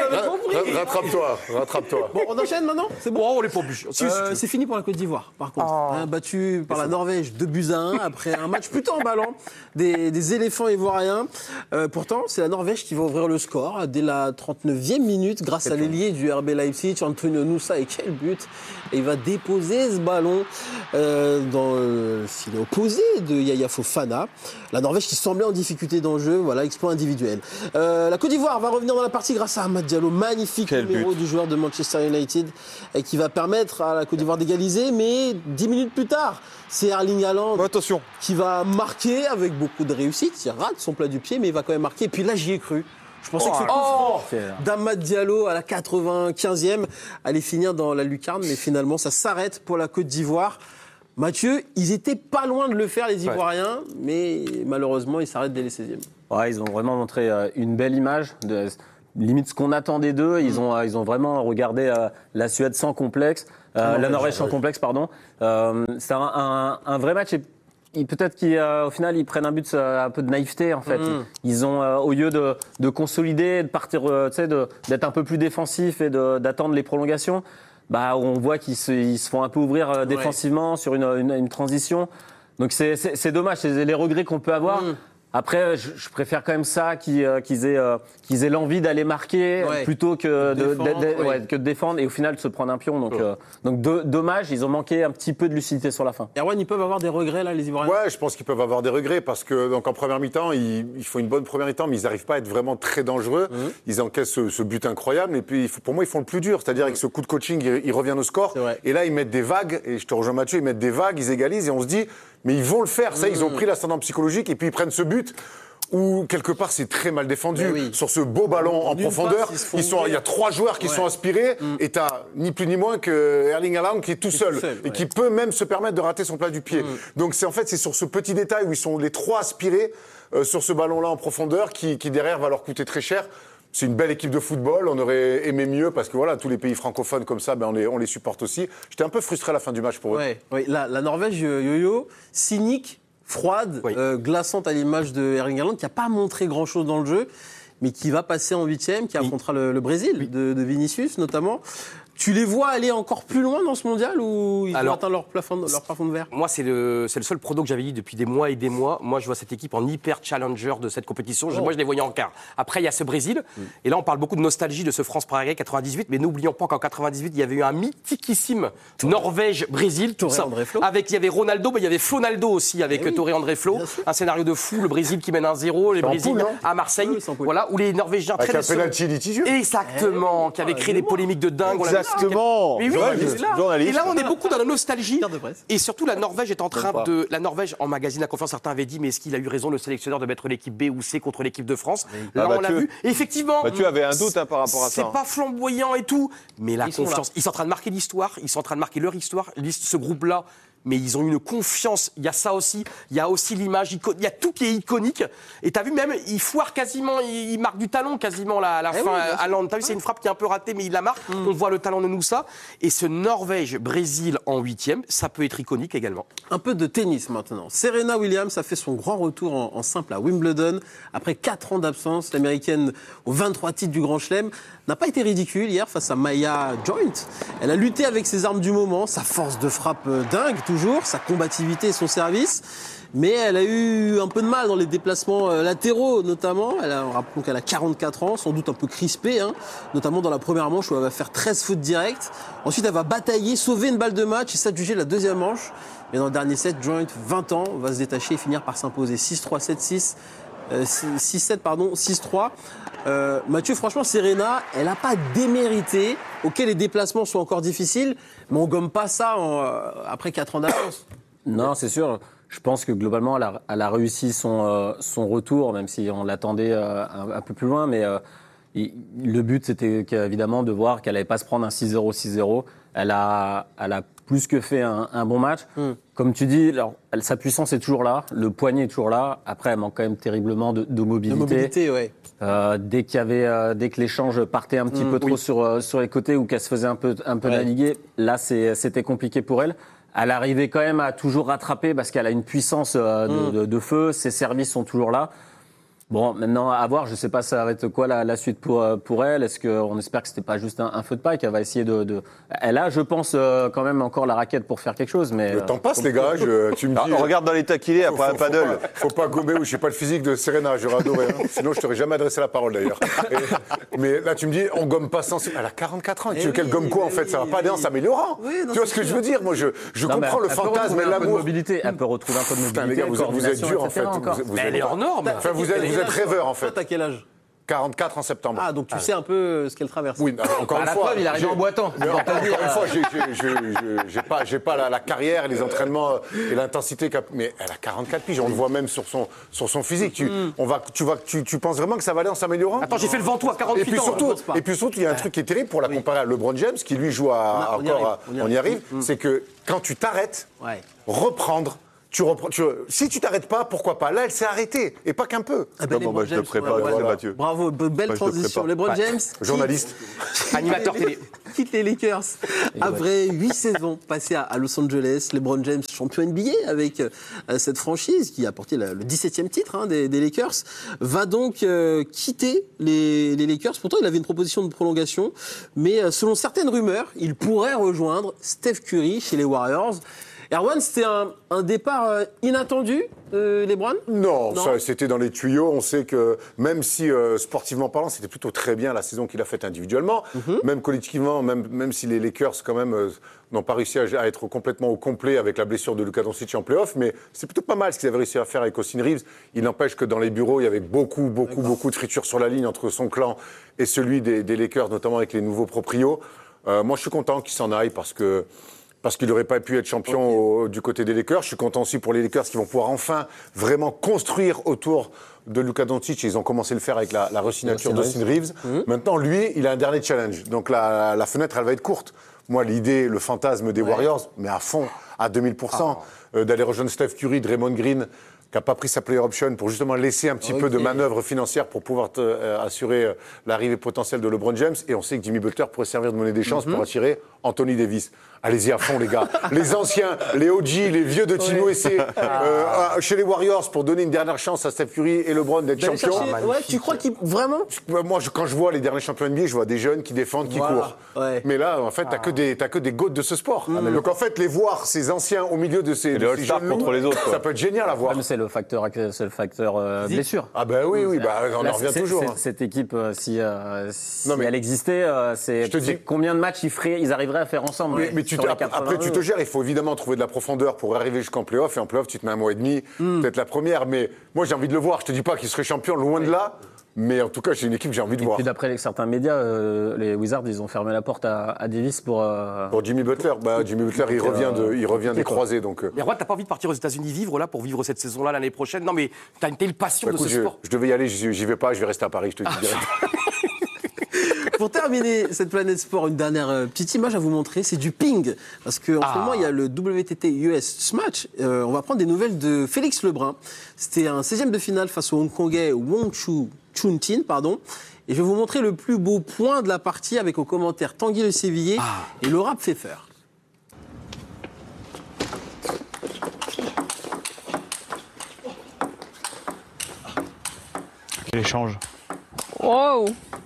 Rattrape-toi. Bon, on enchaîne maintenant? C'est bon. On les pas obligés. C'est fini pour la Côte d'Ivoire, par contre. Battu par la Norvège 2-1 après un match plutôt emballant des éléphants ivoiriens. Pourtant, c'est la Norvège qui va ouvrir le score dès la 39e minute grâce à l'ailier du RB Leipzig, Antonio Nusa, et quel but! Et il va déposer ce ballon dans le filet opposé de Yaya Fofana. La Norvège qui semblait en difficulté dans le jeu, voilà, exploit individuel. La Côte d'Ivoire va revenir dans la partie grâce à Amad Diallo, magnifique numéro du joueur de Manchester United, et qui va permettre à la Côte d'Ivoire d'égaliser, mais 10 minutes plus tard, c'est Erling Haaland qui va marquer avec beaucoup de réussite. Il rate son plat du pied, mais il va quand même marquer. Et puis là, j'y ai cru. Je pensais que ce coup franc d'Amad Diallo à la 95e allait finir dans la lucarne, mais finalement, ça s'arrête pour la Côte d'Ivoire. Mathieu, ils étaient pas loin de le faire, les Ivoiriens, mais malheureusement, ils s'arrêtent dès les 16e. Ouais, ils ont vraiment montré une belle image, limite ce qu'on attendait d'eux. Ils ont vraiment regardé la Suède sans complexe. La Norvège sans complexe, pardon. C'est un vrai match. Et peut-être qu'au final, ils prennent un but un peu de naïveté, en fait. Ils ont, au lieu de consolider, de partir, d'être un peu plus défensif et d'attendre les prolongations, on voit qu'ils se font un peu ouvrir défensivement sur une transition. Donc c'est dommage, c'est les regrets qu'on peut avoir. Après, je préfère quand même ça qu'ils aient l'envie d'aller marquer plutôt que de défendre et au final de se prendre un pion. Donc dommage, ils ont manqué un petit peu de lucidité sur la fin. Erwan, ils peuvent avoir des regrets là, les Ivoiriens ? Ouais, je pense qu'ils peuvent avoir des regrets parce que donc en première mi-temps, ils font une bonne première mi-temps, mais ils n'arrivent pas à être vraiment très dangereux. Ils encaissent ce but incroyable et puis pour moi, ils font le plus dur, c'est-à-dire avec ce coup de coaching, ils reviennent au score et là ils mettent des vagues et je te rejoins Mathieu, ils mettent des vagues, ils égalisent et on se dit mais ils vont le faire, ça, ils ont pris l'ascendant psychologique et puis ils prennent ce but où quelque part c'est très mal défendu sur ce beau ballon en profondeur. Il y a 3 joueurs qui sont inspirés et t'as ni plus ni moins que Erling Haaland qui est tout seul et qui peut même se permettre de rater son plat du pied. Donc c'est sur ce petit détail où ils sont les 3 aspirés sur ce ballon-là en profondeur qui derrière va leur coûter très cher. C'est une belle équipe de football, on aurait aimé mieux parce que voilà, tous les pays francophones comme ça, on les supporte aussi. J'étais un peu frustré à la fin du match pour eux. La Norvège, yo-yo, cynique, froide, glaçante à l'image de Erling Haaland, qui n'a pas montré grand-chose dans le jeu, mais qui va passer en 8e, qui affrontera le Brésil, de Vinicius notamment. Tu les vois aller encore plus loin dans ce mondial ou ils vont atteindre leur plafond de verre ? Moi, c'est le seul prono que j'avais dit depuis des mois et des mois. Moi, je vois cette équipe en hyper challenger de cette compétition. Moi, je les voyais en quart. Après, il y a ce Brésil. Et là, on parle beaucoup de nostalgie de ce France-Paraguay 98. Mais n'oublions pas qu'en 98, il y avait eu un mythiquissime Norvège-Brésil. Il y avait Ronaldo, mais il y avait Flonaldo aussi avec Toré André Flo. Un scénario de fou. Le Brésil qui mène 1-0. Les Brésiliens à Marseille. Voilà, où les Norvégiens avec un penalty litigieux. Exactement. Qui avait créé des polémiques de dingue. Exactement. Mais et là, on est beaucoup dans la nostalgie. Et surtout, la Norvège est en train de. La Norvège, en magazine La Confiance, certains avaient dit, mais est-ce qu'il a eu raison, le sélectionneur, de mettre l'équipe B ou C contre l'équipe de France ? Là, on l'a vu. Et effectivement. Tu avais un doute par rapport à ça. C'est pas flamboyant et tout, mais la confiance. Ils sont en train de marquer l'histoire, ils sont en train de marquer leur histoire, ce groupe-là. Mais ils ont une confiance, il y a ça aussi, il y a aussi l'image, il y a tout qui est iconique. Et t'as vu même, il foire quasiment, il marque du talon quasiment la fin à Haaland. T'as vu, c'est une frappe qui est un peu ratée, mais il la marque. On voit le talent de Noussa. Et ce Norvège-Brésil en 8e, ça peut être iconique également. Un peu de tennis maintenant. Serena Williams a fait son grand retour en simple à Wimbledon. Après 4 ans d'absence, l'américaine aux 23 titres du Grand Chelem n'a pas été ridicule hier face à Maya Joint. Elle a lutté avec ses armes du moment, sa force de frappe dingue toujours, sa combativité et son service. Mais elle a eu un peu de mal dans les déplacements latéraux notamment. Rappelons qu'elle a 44 ans, sans doute un peu crispée, notamment dans la première manche où elle va faire 13 fautes directes. Ensuite, elle va batailler, sauver une balle de match et s'adjuger la deuxième manche. Mais dans le dernier set, Joint, 20 ans, va se détacher et finir par s'imposer 6-3, 7-6. 6-7, 6-3. Mathieu, franchement, Serena, elle n'a pas démérité. Ok, les déplacements sont encore difficiles, mais on gomme pas ça après 4 ans d'avance. Non, c'est sûr. Je pense que globalement, elle a réussi son retour, même si on l'attendait un peu plus loin. Mais le but, c'était évidemment de voir qu'elle n'allait pas se prendre un 6-0, 6-0. Elle a plus que fait un bon match. Comme tu dis, sa puissance est toujours là, le poignet est toujours là. Après, elle manque quand même terriblement de mobilité. De mobilité, ouais. Dès que l'échange partait un petit peu trop sur les côtés ou qu'elle se faisait un peu naviguer, là, c'était compliqué pour elle. Elle arrivait quand même à toujours rattraper parce qu'elle a une puissance de feu. Ses services sont toujours là. Bon, maintenant, à voir, je ne sais pas ça va être quoi la suite pour elle. Est-ce qu'on espère que ce n'était pas juste un feu de paille, qu'elle va essayer de... Elle a, je pense, quand même encore la raquette pour faire quelque chose. Mais le temps passe, les gars. Tu me dis... On regarde dans l'état qu'il est après un paddle. Faut pas gommer, ou je sais pas le physique de Serena, j'aurais adoré. Sinon, je t'aurais jamais adressé la parole, d'ailleurs. Mais là, tu me dis, on gomme pas sans... Elle a 44 ans. Tu veux qu'elle gomme quoi, en fait? Ça va pas aller en s'améliorant. Tu vois ce que je veux dire? Moi, je comprends le fantasme et l'amour. Elle peut retrouver un peu de mobilité. Vous êtes dur, en fait. Elle est hors norme. Vous êtes rêveur, en fait. T'as quel âge? 44 en septembre. Ah, donc tu sais un peu ce qu'elle traverse. Oui, encore une fois. Preuve, il arrive en boitant. Encore une fois, j'ai pas la carrière, les entraînements et l'intensité. Mais elle a 44 piges, on le voit même sur son physique. Tu penses vraiment que ça va aller en s'améliorant? Attends, j'ai fait le ventoux à 48 ans. Et puis surtout, il y a un truc qui est terrible pour la comparer à LeBron James, qui lui joue on y arrive. C'est que quand tu t'arrêtes, reprendre, Si tu t'arrêtes pas, pourquoi pas? Là, elle s'est arrêtée, et pas qu'un peu. Je te prépare, Mathieu. Bravo, belle transition. LeBron James, journaliste, animateur télé, quitte les Lakers. Après 8 saisons passées à Los Angeles, LeBron James, champion NBA avec cette franchise qui a porté le 17e titre des Lakers, va donc quitter les Lakers. Pourtant, il avait une proposition de prolongation, mais selon certaines rumeurs, il pourrait rejoindre Steph Curry chez les Warriors. Erwan, c'était un départ inattendu de LeBron ? Non, ça, c'était dans les tuyaux. On sait que même si sportivement parlant, c'était plutôt très bien la saison qu'il a faite individuellement, même collectivement, même si les Lakers quand même n'ont pas réussi à être complètement au complet avec la blessure de Luka Doncic en play-off, mais c'est plutôt pas mal ce qu'ils avaient réussi à faire avec Austin Reeves. Il n'empêche que dans les bureaux, il y avait beaucoup de fritures sur la ligne entre son clan et celui des Lakers, notamment avec les nouveaux proprios. Moi, je suis content qu'il s'en aille parce qu'il n'aurait pas pu être champion du côté des Lakers. Je suis content aussi pour les Lakers qui vont pouvoir enfin vraiment construire autour de Luka Doncic. Ils ont commencé à le faire avec la re-signature d'Austin Reeves. Maintenant, lui, il a un dernier challenge. Donc la fenêtre, elle va être courte. Moi, l'idée, le fantasme des Warriors, mais à fond, à 2000%, d'aller rejoindre Steph Curry, Draymond Green, qui n'a pas pris sa player option pour justement laisser un petit peu de manœuvre financière pour pouvoir assurer l'arrivée potentielle de LeBron James. Et on sait que Jimmy Butler pourrait servir de monnaie d'échange pour attirer Anthony Davis. Allez-y à fond, les gars. Les anciens, les OG, les vieux de Team USA, chez les Warriors, pour donner une dernière chance à Steph Curry et LeBron d'être champions. Tu crois qu'il vraiment ? Moi, quand je vois les derniers champions NBA, je vois des jeunes qui défendent, qui courent. Mais là, en fait, t'as que des goats de ce sport. Donc, en fait, les voir, ces anciens, au milieu de ces jeunes contre les autres, ça peut être génial à voir. C'est le facteur blessure. Ah ben oui, on en revient toujours. Cette équipe, si elle existait, c'est combien de matchs ils arriveraient à faire ensemble. Après, tu te gères. Il faut évidemment trouver de la profondeur pour arriver jusqu'en play-off. Et en play-off, tu te mets un mois et demi, peut-être la première. Mais moi, j'ai envie de le voir. Je te dis pas qu'il serait champion, loin de là. Mais en tout cas, j'ai une équipe que j'ai envie de voir. Et puis d'après certains médias, les Wizards, ils ont fermé la porte à Davis pour Jimmy Butler. Jimmy Butler, il revient des croisés. Donc. Mais Roi, t'as pas envie de partir aux États-Unis vivre là pour vivre cette saison-là l'année prochaine? Non, mais t'as une telle passion de ce sport. Je devais y aller, j'y vais pas. Je vais rester à Paris. Je te dis direct. Pour terminer cette planète sport, une dernière petite image à vous montrer, c'est du ping. Parce qu'en ce moment, il y a le WTT US Smash. On va prendre des nouvelles de Félix Lebrun. C'était un 16e de finale face au Hongkongais Wong Chun-Tin, Et je vais vous montrer le plus beau point de la partie avec aux commentaires Tanguy Le Sévillier et Laura Pfeffer. Quel échange. Wow.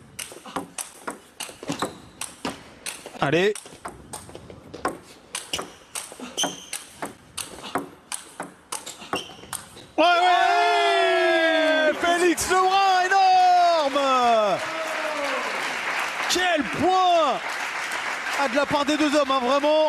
Allez. Ouais, Félix Lebrun, énorme. Quel point de la part des deux hommes, vraiment.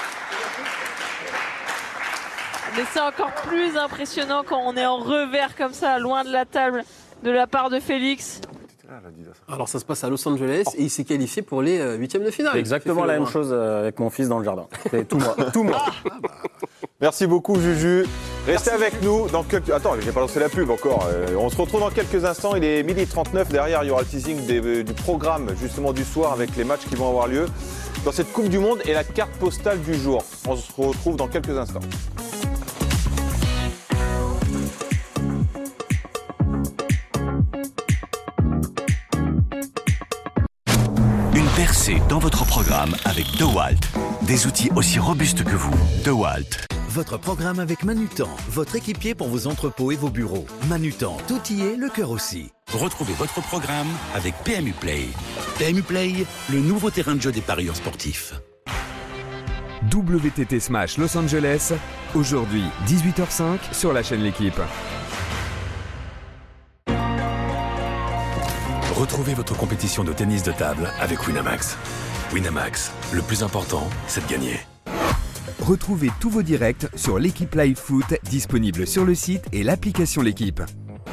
Mais c'est encore plus impressionnant quand on est en revers comme ça, loin de la table, de la part de Félix. Alors ça se passe à Los Angeles et il s'est qualifié pour les 8e de finale. Exactement la même chose avec mon fils dans le jardin. C'est tout moi. Merci beaucoup Juju. Restez avec nous dans quelques... Attends, j'ai pas lancé la pub encore. On se retrouve dans quelques instants. Il est 12h39. Derrière, il y aura le teasing du programme justement du soir avec les matchs qui vont avoir lieu dans cette Coupe du Monde et la carte postale du jour. On se retrouve dans quelques instants. Percée dans votre programme avec DeWalt. Des outils aussi robustes que vous. DeWalt. Votre programme avec Manutan, votre équipier pour vos entrepôts et vos bureaux. Manutan, tout y est, le cœur aussi. Retrouvez votre programme avec PMU Play. PMU Play, le nouveau terrain de jeu des parieurs sportifs. WTT Smash Los Angeles, aujourd'hui 18h05 sur la chaîne L'Équipe. Retrouvez votre compétition de tennis de table avec Winamax. Winamax, le plus important, c'est de gagner. Retrouvez tous vos directs sur l'Équipe Live Foot, disponible sur le site et l'application L'Équipe.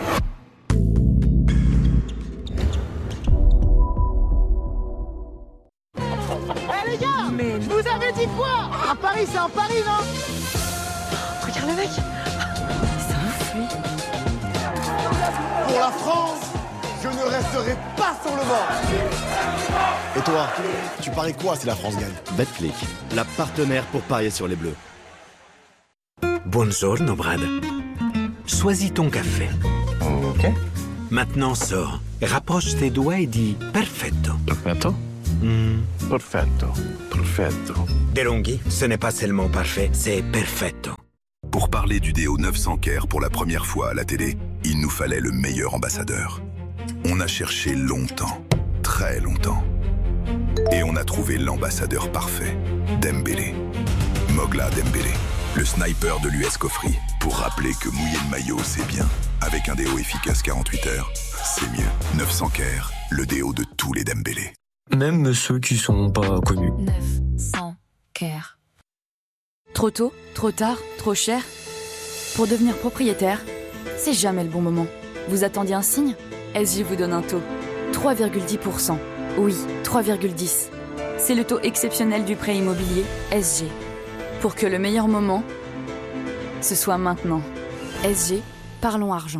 Les gars, mais je vous avais dit quoi? À Paris, c'est un pari, non? Regarde le mec. C'est ouf, lui. Pour la France, je ne resterai pas sur le banc. Et toi, tu paries quoi si la France gagne? Betclic, la partenaire pour parier sur les Bleus. Buongiorno, Brad. Choisis ton café. Ok. Maintenant, sors. Rapproche tes doigts et dis perfetto. Perfetto? Perfetto. Perfetto. DeLonghi, ce n'est pas seulement parfait, c'est perfetto. Pour parler du déo 900 Care pour la première fois à la télé, il nous fallait le meilleur ambassadeur. On a cherché longtemps, très longtemps. Et on a trouvé l'ambassadeur parfait, Dembélé. Mogla Dembélé, le sniper de l'US Cofri. Pour rappeler que mouiller le maillot, c'est bien. Avec un déo efficace 48 heures, c'est mieux. 900 Care, le déo de tous les Dembélé. Même ceux qui sont pas connus. 900 Care. Trop tôt, trop tard, trop cher. Pour devenir propriétaire, c'est jamais le bon moment. Vous attendiez un signe ? SG vous donne un taux. 3,10%. Oui, 3,10. C'est le taux exceptionnel du prêt immobilier SG. Pour que le meilleur moment, ce soit maintenant. SG, parlons argent.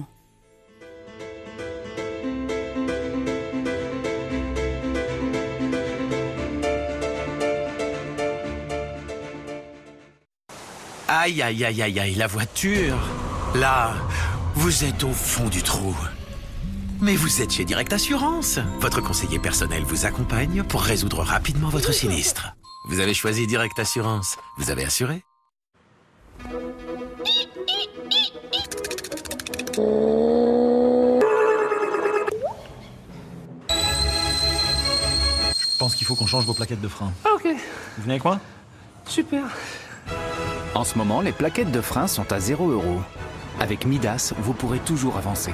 Aïe, aïe, aïe, aïe, aïe, la voiture. Là, vous êtes au fond du trou. Mais vous êtes chez Direct Assurance. Votre conseiller personnel vous accompagne pour résoudre rapidement votre sinistre. Vous avez choisi Direct Assurance. Vous avez assuré ? Je pense qu'il faut qu'on change vos plaquettes de frein. Ah, ok. Vous venez avec moi ? Super. En ce moment, les plaquettes de frein sont à 0 €. Avec Midas, vous pourrez toujours avancer.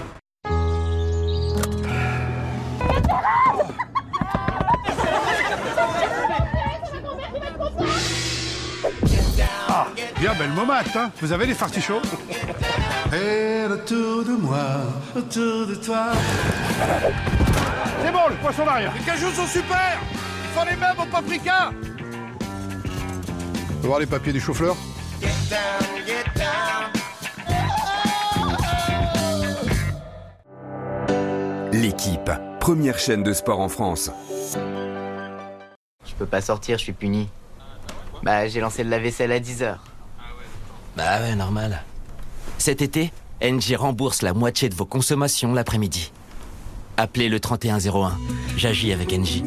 Ah, bien belle momate, hein. Vous avez les fartichauds? Et autour de moi, autour de toi. C'est bon, le poisson d'arrière. Les cajous sont super. Ils font les mêmes au paprika. On va voir les papiers du chauffeur. L'équipe, première chaîne de sport en France. Je peux pas sortir, je suis puni. Bah, j'ai lancé le lave-vaisselle à 10h. Bah ouais, normal. Cet été, Engie rembourse la moitié de vos consommations l'après-midi. Appelez le 3101. J'agis avec Engie.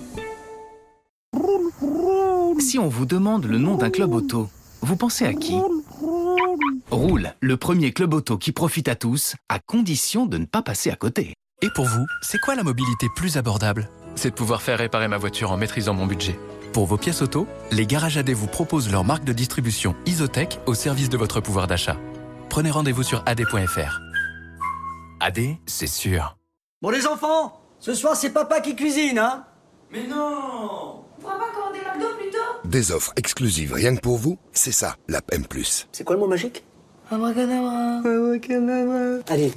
Si on vous demande le nom d'un club auto, vous pensez à qui? Roule, le premier club auto qui profite à tous, à condition de ne pas passer à côté. Et pour vous, c'est quoi la mobilité plus abordable? C'est de pouvoir faire réparer ma voiture en maîtrisant mon budget. Pour vos pièces auto, les garages AD vous proposent leur marque de distribution Isotech au service de votre pouvoir d'achat. Prenez rendez-vous sur ad.fr. AD, c'est sûr. Bon les enfants, ce soir c'est papa qui cuisine, hein? Mais non! On pourra pas commander McDo plutôt? Des offres exclusives rien que pour vous, c'est ça, l'app M+. C'est quoi le mot magique? Abracadabra. Allez.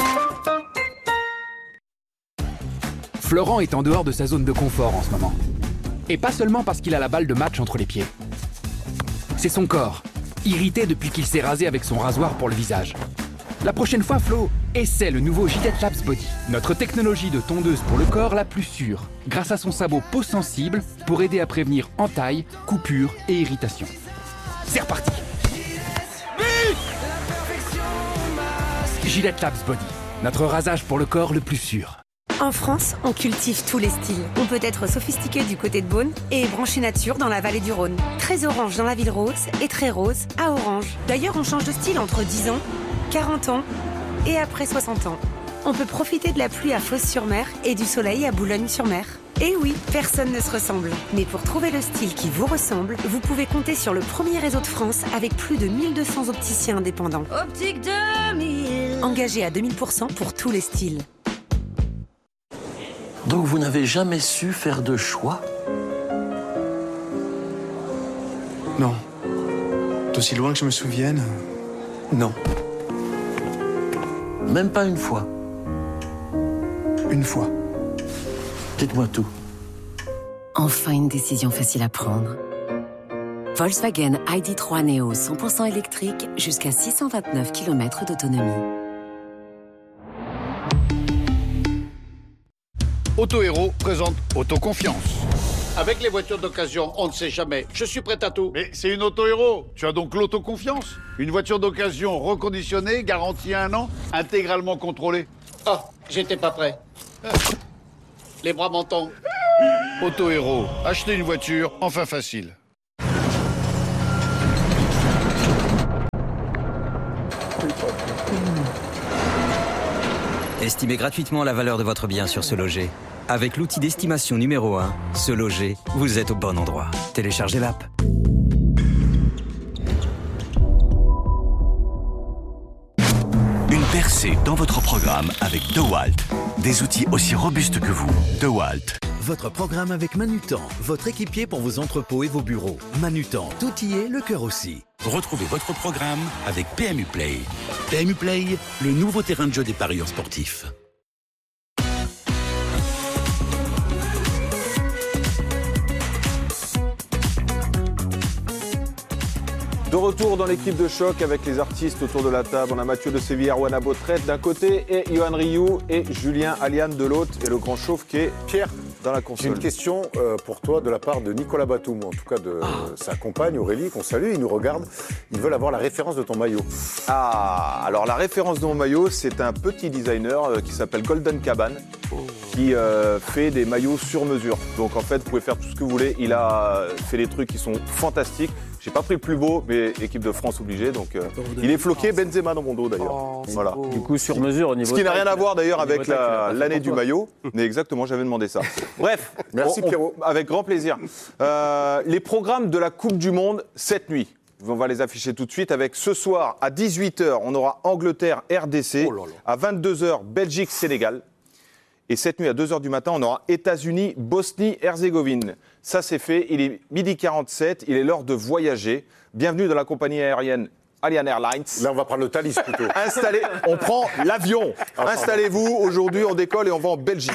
Florent est en dehors de sa zone de confort en ce moment. Et pas seulement parce qu'il a la balle de match entre les pieds. C'est son corps, irrité depuis qu'il s'est rasé avec son rasoir pour le visage. La prochaine fois, Flo, essaie le nouveau Gillette Labs Body, notre technologie de tondeuse pour le corps la plus sûre, grâce à son sabot peau sensible pour aider à prévenir entailles, coupures et irritations. C'est reparti. Gillette Labs Body, notre rasage pour le corps le plus sûr. En France, on cultive tous les styles. On peut être sophistiqué du côté de Beaune et branché nature dans la vallée du Rhône. Très orange dans la ville rose et très rose à orange. D'ailleurs, on change de style entre 10 ans, 40 ans et après 60 ans. On peut profiter de la pluie à Fos-sur-Mer et du soleil à Boulogne-sur-Mer. Et oui, personne ne se ressemble. Mais pour trouver le style qui vous ressemble, vous pouvez compter sur le premier réseau de France avec plus de 1200 opticiens indépendants. Optique 2000. Engagés à 2000% pour tous les styles. Donc vous n'avez jamais su faire de choix? Non. D'aussi loin que je me souvienne, non. Même pas une fois? Une fois. Dites-moi tout. Enfin une décision facile à prendre. Volkswagen ID.3 Neo 100% électrique jusqu'à 629 km d'autonomie. Auto Héros présente Autoconfiance. Avec les voitures d'occasion, on ne sait jamais. Je suis prêt à tout. Mais c'est une auto-héros. Tu as donc l'autoconfiance. Une voiture d'occasion reconditionnée, garantie 1 an, intégralement contrôlée. Oh, j'étais pas prêt. Les bras m'en tombent. Auto-héros, acheter une voiture, enfin facile. Estimez gratuitement la valeur de votre bien sur Se Loger. Avec l'outil d'estimation numéro 1, Se Loger, vous êtes au bon endroit. Téléchargez l'app. Une percée dans votre programme avec DeWalt. Des outils aussi robustes que vous. DeWalt. Votre programme avec Manutan, votre équipier pour vos entrepôts et vos bureaux. Manutan, tout y est, le cœur aussi. Retrouvez votre programme avec PMU Play. PMU Play, le nouveau terrain de jeu des parieurs sportifs. De retour dans l'équipe de choc avec les artistes autour de la table. On a Mathieu de Séville, Arwana Beautret d'un côté et Johan Rioux et Julien Aliane de l'autre. Et le grand chauve qui est Pierre dans la console. J'ai une question pour toi de la part de Nicolas Batum, en tout cas de sa compagne Aurélie, qu'on salue. Ils nous regardent. Ils veulent avoir la référence de ton maillot. Ah, alors la référence de mon maillot, c'est un petit designer qui s'appelle Golden Cabane. Qui fait des maillots sur mesure. Donc en fait, vous pouvez faire tout ce que vous voulez. Il a fait des trucs qui sont fantastiques. J'ai pas pris le plus beau, mais équipe de France obligée. Donc il est floqué Benzema dans mon dos d'ailleurs. Voilà. Du coup, sur mesure au niveau. Ce qui n'a rien à voir d'ailleurs avec l'année du maillot. Mais exactement, j'avais demandé ça. Bref, merci Pierrot. Avec grand plaisir. Les programmes de la Coupe du Monde cette nuit. On va les afficher tout de suite avec ce soir à 18h, on aura Angleterre-RDC. À 22h, Belgique-Sénégal. Et cette nuit, à 2h du matin, on aura États-Unis-Bosnie-Herzégovine. Ça, c'est fait. Il est 12h47. Il est l'heure de voyager. Bienvenue dans la compagnie aérienne Allian Airlines. Là, on va prendre le Thalys plutôt. Installez, on prend l'avion. Installez-vous. Aujourd'hui, on décolle et on va en Belgique.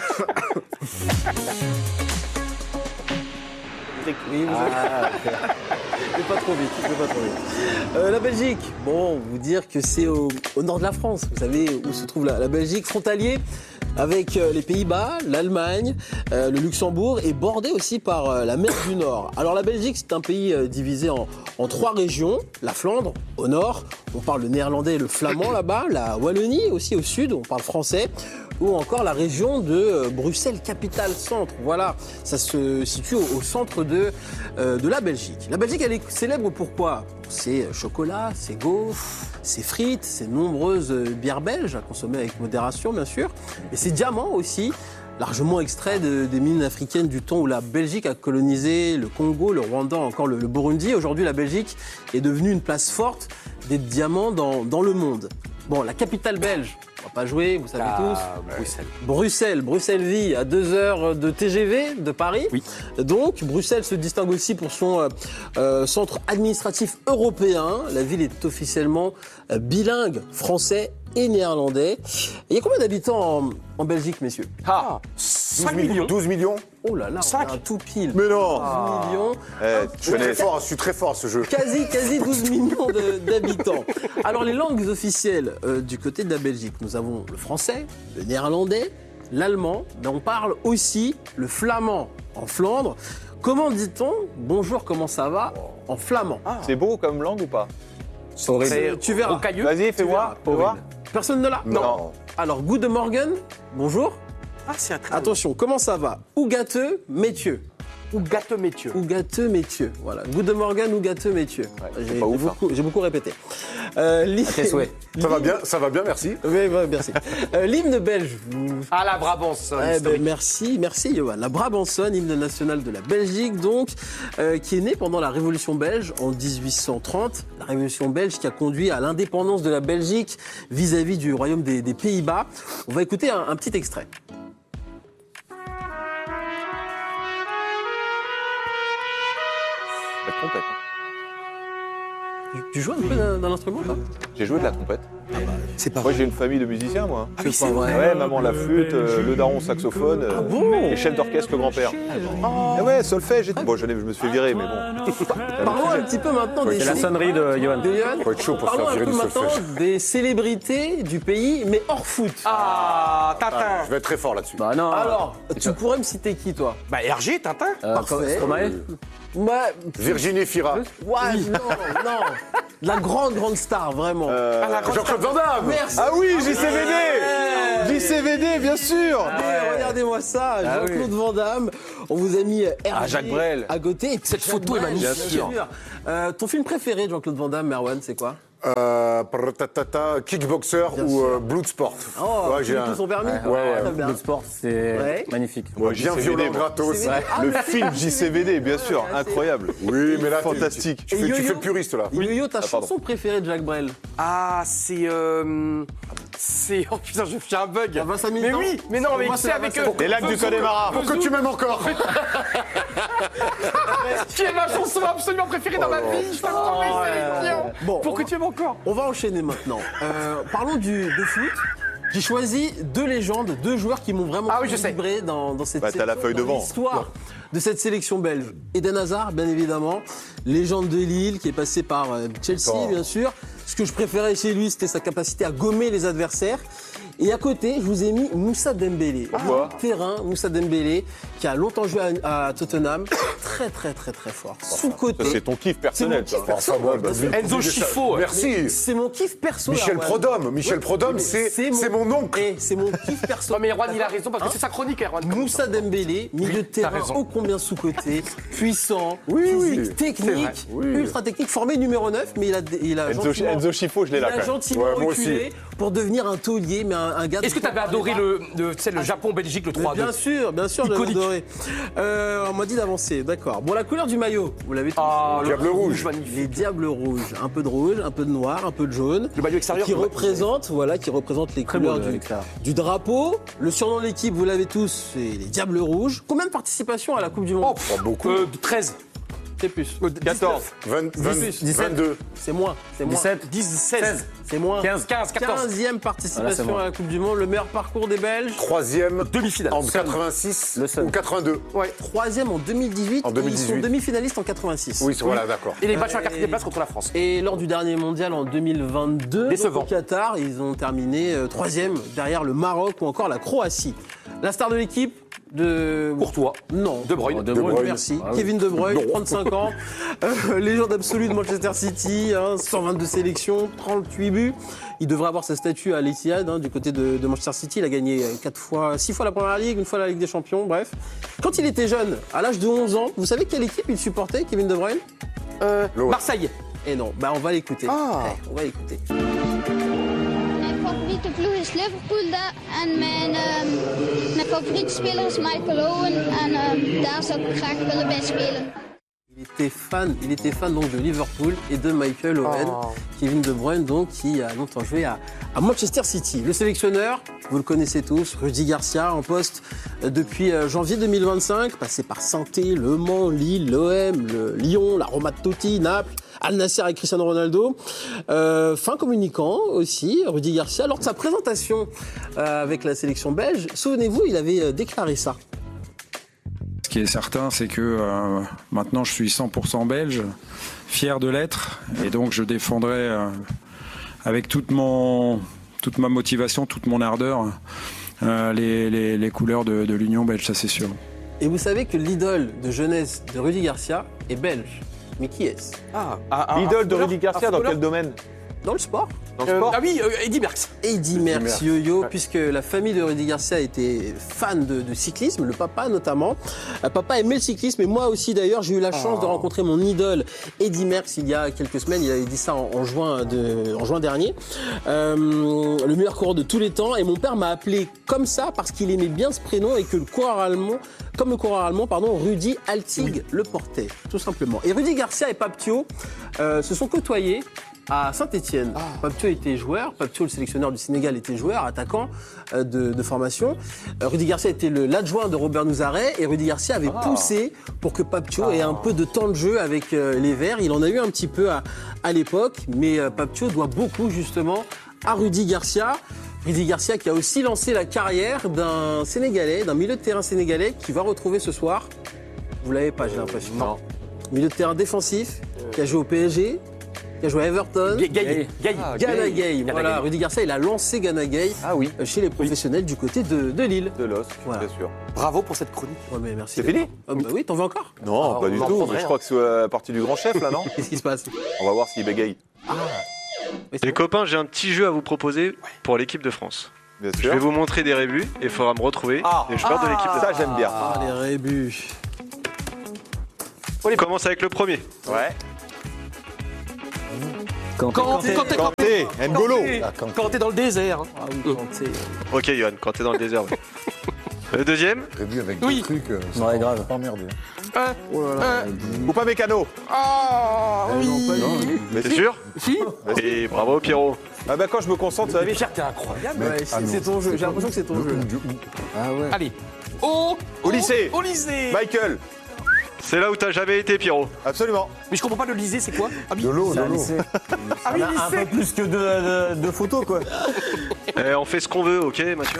Oui, pas trop vite. La Belgique, bon, vous dire que c'est au nord de la France. Vous savez où se trouve la Belgique, frontalier avec les Pays-Bas, l'Allemagne, le Luxembourg et bordé aussi par la mer du Nord. Alors la Belgique, c'est un pays divisé en 3 régions. La Flandre, au nord, on parle le néerlandais et le flamand là-bas. La Wallonie aussi au sud, on parle français. Ou encore la région de Bruxelles, capitale centre. Voilà, ça se situe au centre de la Belgique. La Belgique, elle est célèbre pourquoi ? Ses chocolats, ses gaufres, ses frites, ses nombreuses bières belges à consommer avec modération, bien sûr. Et ses diamants aussi, largement extraits des mines africaines du temps où la Belgique a colonisé le Congo, le Rwanda, encore le Burundi. Aujourd'hui, la Belgique est devenue une place forte des diamants dans le monde. Bon, la capitale belge, on va pas jouer, vous savez tous. Bruxelles-Ville, à 2 heures de TGV de Paris. Oui. Donc, Bruxelles se distingue aussi pour son centre administratif européen. La ville est officiellement bilingue, français et néerlandais. Il y a combien d'habitants en Belgique, messieurs ? 12 millions. Oh là là, on a un tout pile. Mais non. 12 millions. Je suis très fort à ce jeu. Quasi 12 millions d'habitants. Alors, les langues officielles du côté de la Belgique, nous avons le français, le néerlandais, l'allemand, mais on parle aussi le flamand en Flandre. Comment dit-on « bonjour, comment ça va » en flamand ? C'est beau comme langue ou pas ? Tu verras. Vas-y, fais voir. Personne ne l'a ? Non. Alors, Good Morgen, bonjour. C'est Attention, comment ça va ? Ou gâteux, métieux. Ou gâteux métieux. Voilà. Good Morgen ou gâteux métieux. J'ai beaucoup répété. Ça va bien, merci. Oui, merci. L'hymne belge. La Brabançonne. Merci, Johan. La Brabançonne, hymne national de la Belgique, donc, qui est né pendant la Révolution belge en 1830. La Révolution belge qui a conduit à l'indépendance de la Belgique vis-à-vis du royaume des Pays-Bas. On va écouter un petit extrait. Tu joues un peu d'un instrument, toi? J'ai joué de la trompette. C'est pas Moi, vrai. j'ai une famille de musiciens, moi. Ah oui, c'est vrai. Ouais, maman la flûte, le daron saxophone, et chef d'orchestre le grand-père. Et ouais, solfège et tout. Bon, je me suis fait virer, mais bon. Parlons un petit peu maintenant des... C'est la sonnerie de Johan. Faut être chaud pour se Parlons faire un virer peu du maintenant solfège. des célébrités du pays, mais hors foot. Ah, Tintin. Je vais être très fort là-dessus. Bah non. Alors, tu pourrais me citer qui, toi? Bah RG, Tintin. Parfait. Stromae. Ouais, Virginie Fira. ouais, non. La grande star, vraiment. Jean-Claude Van Damme. Merci. Ah oui, JCVD JCVD, bien sûr. Regardez-moi ça, Jean-Claude Van Damme. On vous a mis RG Jacques Brel. à côté. Et puis Cette photo est magnifique. Bien sûr. Ton film préféré de Jean-Claude Van Damme, Merwan, c'est quoi? Kickboxer ou Bloodsport. Oh, Ouais, tu as tout son permis? Très bien. Sport, c'est magnifique. Bien violent gratos. Le film JCVD, bien sûr, incroyable. Oui, mais là, fantastique. tu fais le puriste là. Yo-Yo, ta chanson préférée de Jacques Brel? Ah, c'est. Oh putain, je fais un bug. Vincent Mais Milton. oui, mais non, mais Moi, tu sais, c'est avec Vincent. Les lacs du Connemara. Pour que tu m'aimes encore. qui est ma chanson absolument préférée dans ma vie. Je t'attendais, sélection. Bon, Pour que tu aimes encore. on va enchaîner maintenant. Parlons de foot. J'ai choisi deux légendes, deux joueurs qui m'ont vraiment vibré dans cette Bah, t'as la feuille dans devant. l'histoire de cette sélection belge. Eden Hazard, bien évidemment, légende de Lille, qui est passé par Chelsea, bien sûr. Ce que je préférais chez lui, c'était sa capacité à gommer les adversaires. Et à côté, je vous ai mis Moussa Dembélé. Terrain, Moussa Dembélé, qui a longtemps joué à Tottenham. Très fort. Sous-côté. Ça, c'est ton kiff personnel. C'est mon kiff perso. Enzo Schifo. Merci. C'est mon kiff perso. Michel Erwan. Prodhomme. Michel Prodhomme, c'est mon oncle. C'est mon kiff perso. Non mais Erwan, il a raison parce que c'est sa chronique, Erwan. Moussa Dembélé, milieu de terrain, raison. ô combien sous-côté, puissant, physique, technique, ultra technique, formé numéro 9, mais il a Enzo Schifo, je l'ai là. il a gentiment moi reculé pour devenir un taulier, mais un gars... Est-ce que tu avais adoré le Japon-Belgique, le 3-2? Bien sûr, j'avais Iconique. adoré. On m'a dit d'avancer, d'accord. Bon, la couleur du maillot, vous l'avez tous. Diable rouge. Les diables rouges, un peu de rouge, un peu de noir, un peu de jaune. Le maillot extérieur. Qui représente les couleurs du drapeau. Le surnom de l'équipe, vous l'avez tous, c'est les Diables Rouges. Combien de participations à la Coupe du Monde? Beaucoup. 13. C'est plus. 14. 22. C'est moins. 17. 16. C'est moins. 15. 14. 15e participation à la Coupe du Monde. Le meilleur parcours des Belges. 3e Demi-finale. en 86 ou 82. Ouais. 3e en 2018. En 2018. Et ils sont demi-finalistes en 86. Oui, voilà, d'accord. Et les matchs à la 4e place contre la France. Et lors du dernier mondial en 2022, Décevant. au Qatar, ils ont terminé 3e derrière le Maroc ou encore la Croatie. La star de l'équipe de... Courtois. Non. De Bruyne. Merci. Kevin De Bruyne, 35 ans. Légende absolue de Manchester City, 122 sélections, 38 buts. Il devrait avoir sa statue à l'Etihad, du côté de Manchester City. Il a gagné 6 fois la Première Ligue, une fois la Ligue des Champions, bref. Quand il était jeune, à l'âge de 11 ans, vous savez quelle équipe il supportait, Kevin De Bruyne? Marseille. Et non, on va l'écouter. On va l'écouter. Mijn favoriete ploeg is Liverpool en mijn favoriete speler is Michael Owen en daar zou ik graag willen bij spelen. Il était fan donc de Liverpool et de Michael Owen. Kevin De Bruyne donc qui a longtemps joué à Manchester City. Le sélectionneur, vous le connaissez tous, Rudy Garcia en poste depuis janvier 2025, passé par Saint-Étienne, Le Mans, Lille, l'OM, le Lyon, la Roma de Totti, Naples, Al Nassr avec Cristiano Ronaldo. Fin communicant aussi, Rudy Garcia, lors de sa présentation avec la sélection belge, souvenez-vous, il avait déclaré ça. Ce qui est certain, c'est que maintenant je suis 100% belge, fier de l'être, et donc je défendrai avec toute ma motivation, toute mon ardeur, les couleurs de l'Union belge, ça c'est sûr. Et vous savez que l'idole de jeunesse de Rudy Garcia est belge. Mais qui est-ce? L'idole de Rudy Garcia, dans quel domaine? Dans le sport. Dans le sport. Ah oui, Eddy Merckx. Eddy Merckx, Yo-Yo, puisque la famille de Rudy Garcia était fan de cyclisme, le papa notamment. Papa aimait le cyclisme, et moi aussi d'ailleurs, j'ai eu la chance de rencontrer mon idole Eddy Merckx il y a quelques semaines. Il avait dit ça en juin dernier. Le meilleur coureur de tous les temps. Et mon père m'a appelé comme ça parce qu'il aimait bien ce prénom et que le coureur allemand, Rudi Altig le portait, tout simplement. Et Rudy Garcia et Papio se sont côtoyés à Saint-Etienne. Papio était joueur, Papio, le sélectionneur du Sénégal, était joueur, attaquant de formation. Rudy Garcia était l'adjoint de Robert Nouzaret et Rudy Garcia avait poussé pour que Papio ait un peu de temps de jeu avec les Verts. Il en a eu un petit peu à l'époque, mais Papio doit beaucoup justement à Rudy Garcia. Rudy Garcia qui a aussi lancé la carrière d'un Sénégalais, d'un milieu de terrain sénégalais qui va retrouver ce soir. Vous l'avez pas, j'ai l'impression. Non. Milieu de terrain défensif, qui a joué au PSG, qui a joué à Everton. Gana Gueye. Voilà, Rudy Garcia, il a lancé Gana Gueye chez les professionnels du côté de Lille. De l'os, bien sûr. Bravo pour cette chronique. Ouais, mais merci. C'est fini oui, t'en veux encore? Non, pas du tout. Je crois que c'est la partie du grand chef, là, non? Qu'est-ce qui se passe? On va voir s'il bégaye. Les copains, j'ai un petit jeu à vous proposer pour l'équipe de France. Bien Je sûr. vais vous montrer des rébus et il faudra me retrouver les joueurs de l'équipe de France. Ça, j'aime bien. Les rébus. On commence avec le premier. Ouais. Kanté, N'Golo. Quand t'es dans le désert. Ah oui, Kanté. Ok, Johan, quand t'es dans le désert. Ouais. Le deuxième. Prévu avec Oui. des trucs. Ouais, grave. Pas emmerdé. Ou pas Mécano. Ah oui. Mais T'es si. sûr? Si. Et bravo Pierrot. Ah bah quand je me concentre, ça va vite. Pierre, t'es incroyable. Ouais, c'est ton jeu, j'ai l'impression que c'est ton jeu. Ah ouais. Allez. Au lycée. Au lycée. Michael. C'est là où t'as jamais été Pierrot. Absolument. Mais je comprends pas, le lycée, c'est quoi? Ah oui. De l'eau. Ah oui, Un peu lycée. plus que de photos, quoi. On fait ce qu'on veut, ok Mathieu?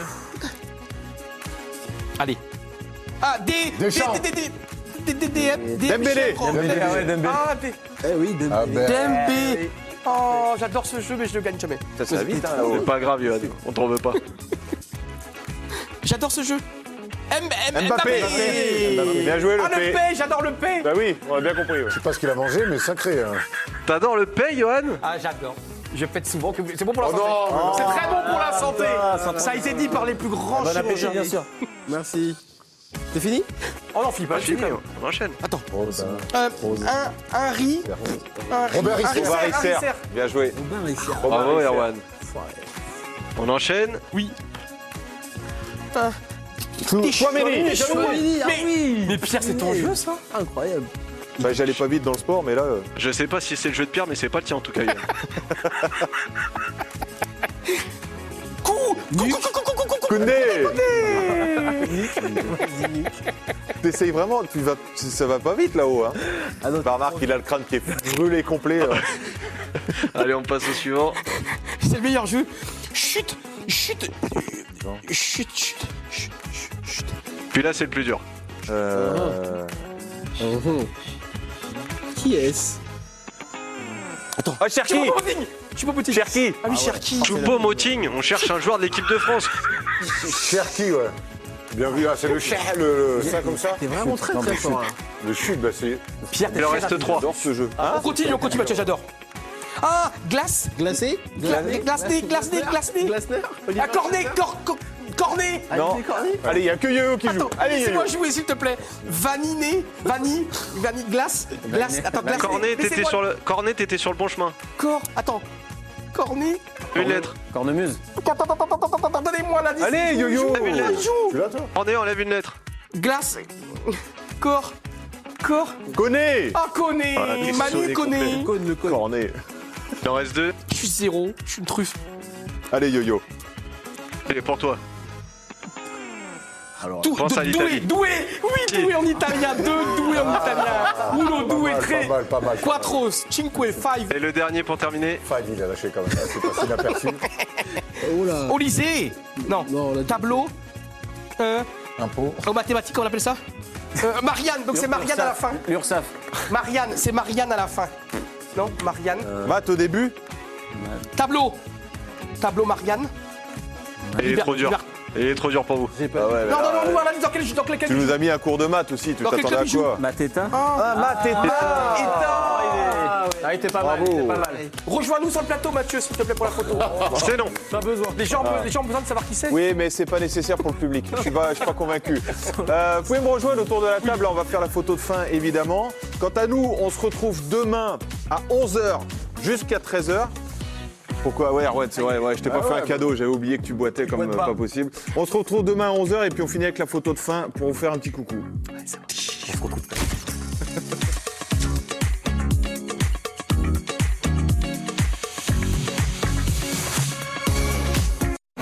Allez. Ah, Deschamps. Dembélé. Ah, Eh oui, Dembélé. Dembélé. Oh, j'adore ce jeu, mais je le gagne jamais. Ça va vite, hein, là-haut. C'est pas grave Johan, on t'en veut pas. J'adore ce jeu. Mbappé. Bien joué, le Ah, le P. P, j'adore le P. Bah oui, on a bien compris. Ouais. Je sais pas ce qu'il a mangé, mais sacré. Hein. T'adores le paix Johan? Ah, j'adore. Je pète souvent. C'est bon pour la Oh santé. non, C'est très bon pour la santé. Ça a été dit par les plus grands Bon appétit, chirurgiens. bien sûr. Merci. C'est fini? Oh non, Philippe, Pas je suis fini, quand même. on enchaîne. Attends. Robert Un riz. Robert Isser. Robert Isser. Bien joué. Bravo Erwan. On enchaîne. Oui. Chouameni. Mais Pierre, c'est ton jeu, ça? Incroyable. Bah, j'allais pas vite dans le sport, mais là. Je sais pas si c'est le jeu de Pierre, mais c'est pas le tien en tout cas. Johan. Koundé. T'essayes vraiment, ça va pas vite là-haut. Hein. Bah, remarque, il a le crâne qui est brûlé complet. Allez, on passe au suivant. C'est le meilleur jeu. Chut. Puis là, c'est le plus dur. Qui est-ce? Attends. Ah, Cherki. Choupo-Moting. Cherki. Ah oui, Cherki. Choupo-Moting, on cherche un joueur de l'équipe de France. Cherki, ouais. Bien vu, c'est le chien, ça comme ça. T'es vraiment très très fort. Hein. Le chute, bah c'est. Pierre, Il en reste 3. J'adore ce jeu. On continue, Mathieu, j'adore. Ah, glace. Glacé? Glacé. Glasner? Ah, Cornet. Non. Allez, il y a que Yo qui joue. Allez, laissez-moi jouer, s'il te plaît. Vanille, glace. Attends, glace. Cornet, t'étais sur le bon chemin. Attends. Cornet. Une lettre. Cornemuse. Attends, donnez-moi la liste. Allez, Yo-Yo. Il joue. Tu l'as, toi? Cornet, enlève une lettre. Glace. Corps. Connais. Ah, Cornet. Voilà, t'es Manu sonné Cornet. Cornet. Il en reste 2. Je suis 0. Je suis une truffe. Allez, Yo-Yo. Et pour toi. Alors, pense à l'Italie. Doué. Oui, doué en italien. Doué en italien. Uno, doué, tre. Pas mal. Quattro, cinque, five. Et le dernier pour terminer. Five, il a lâché quand même. C'est pas inaperçu. Oula. Au lycée. Non. Tableau. Impôt. En mathématiques, on appelle ça Marianne. Donc c'est Marianne à la fin. L'URSSAF. Marianne, c'est Marianne à la fin. Non, Marianne. Math au début. Tableau Marianne. Il est trop dur. Il est trop dur pour vous. Ah ouais, Non, voilà, dans quel tu nous as mis un cours de maths aussi, tu Dans quel t'attendais à club il quoi? Mateta. Mateta. Ah, il était pas mal. Rejoins-nous sur le plateau, Mathieu, s'il te plaît, pour la photo. C'est non. Pas besoin. Les gens ont besoin de savoir qui c'est. Oui, mais c'est pas nécessaire pour le public. Je suis pas convaincu. Vous pouvez me rejoindre autour de la table. Là, on va faire la photo de fin, évidemment. Quant à nous, on se retrouve demain à 11h jusqu'à 13h. Pourquoi? Ouais, c'est vrai, je t'ai pas fait un cadeau, j'avais oublié que tu boitais comme pas possible. On se retrouve demain à 11h et puis on finit avec la photo de fin pour vous faire un petit coucou. On se retrouve.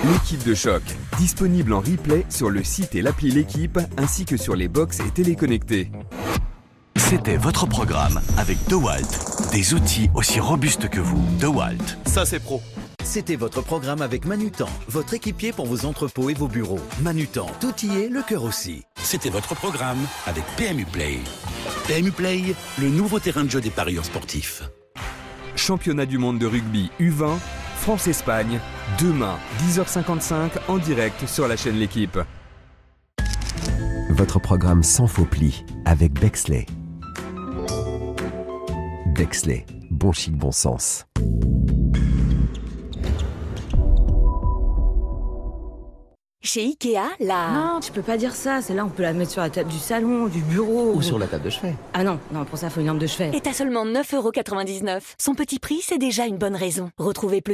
L'équipe de choc, disponible en replay sur le site et l'appli L'équipe, ainsi que sur les box et téléconnectés. C'était votre programme avec DeWalt. Des outils aussi robustes que vous. DeWalt. Ça, c'est pro. C'était votre programme avec Manutan, votre équipier pour vos entrepôts et vos bureaux. Manutan, tout y est, le cœur aussi. C'était votre programme avec PMU Play. PMU Play, le nouveau terrain de jeu des parieurs sportifs. Championnat du monde de rugby U20, France-Espagne, demain, 10h55 en direct sur la chaîne L'équipe. Votre programme sans faux plis avec Bexley. Bexley, bon chic, bon sens. Chez Ikea, là... Non, tu peux pas dire ça. Celle-là, on peut la mettre sur la table du salon, du bureau... Ou sur la table de chevet. Ah non, pour ça, il faut une lampe de chevet. Et t'as seulement 9,99 €. Son petit prix, c'est déjà une bonne raison. Retrouvez plus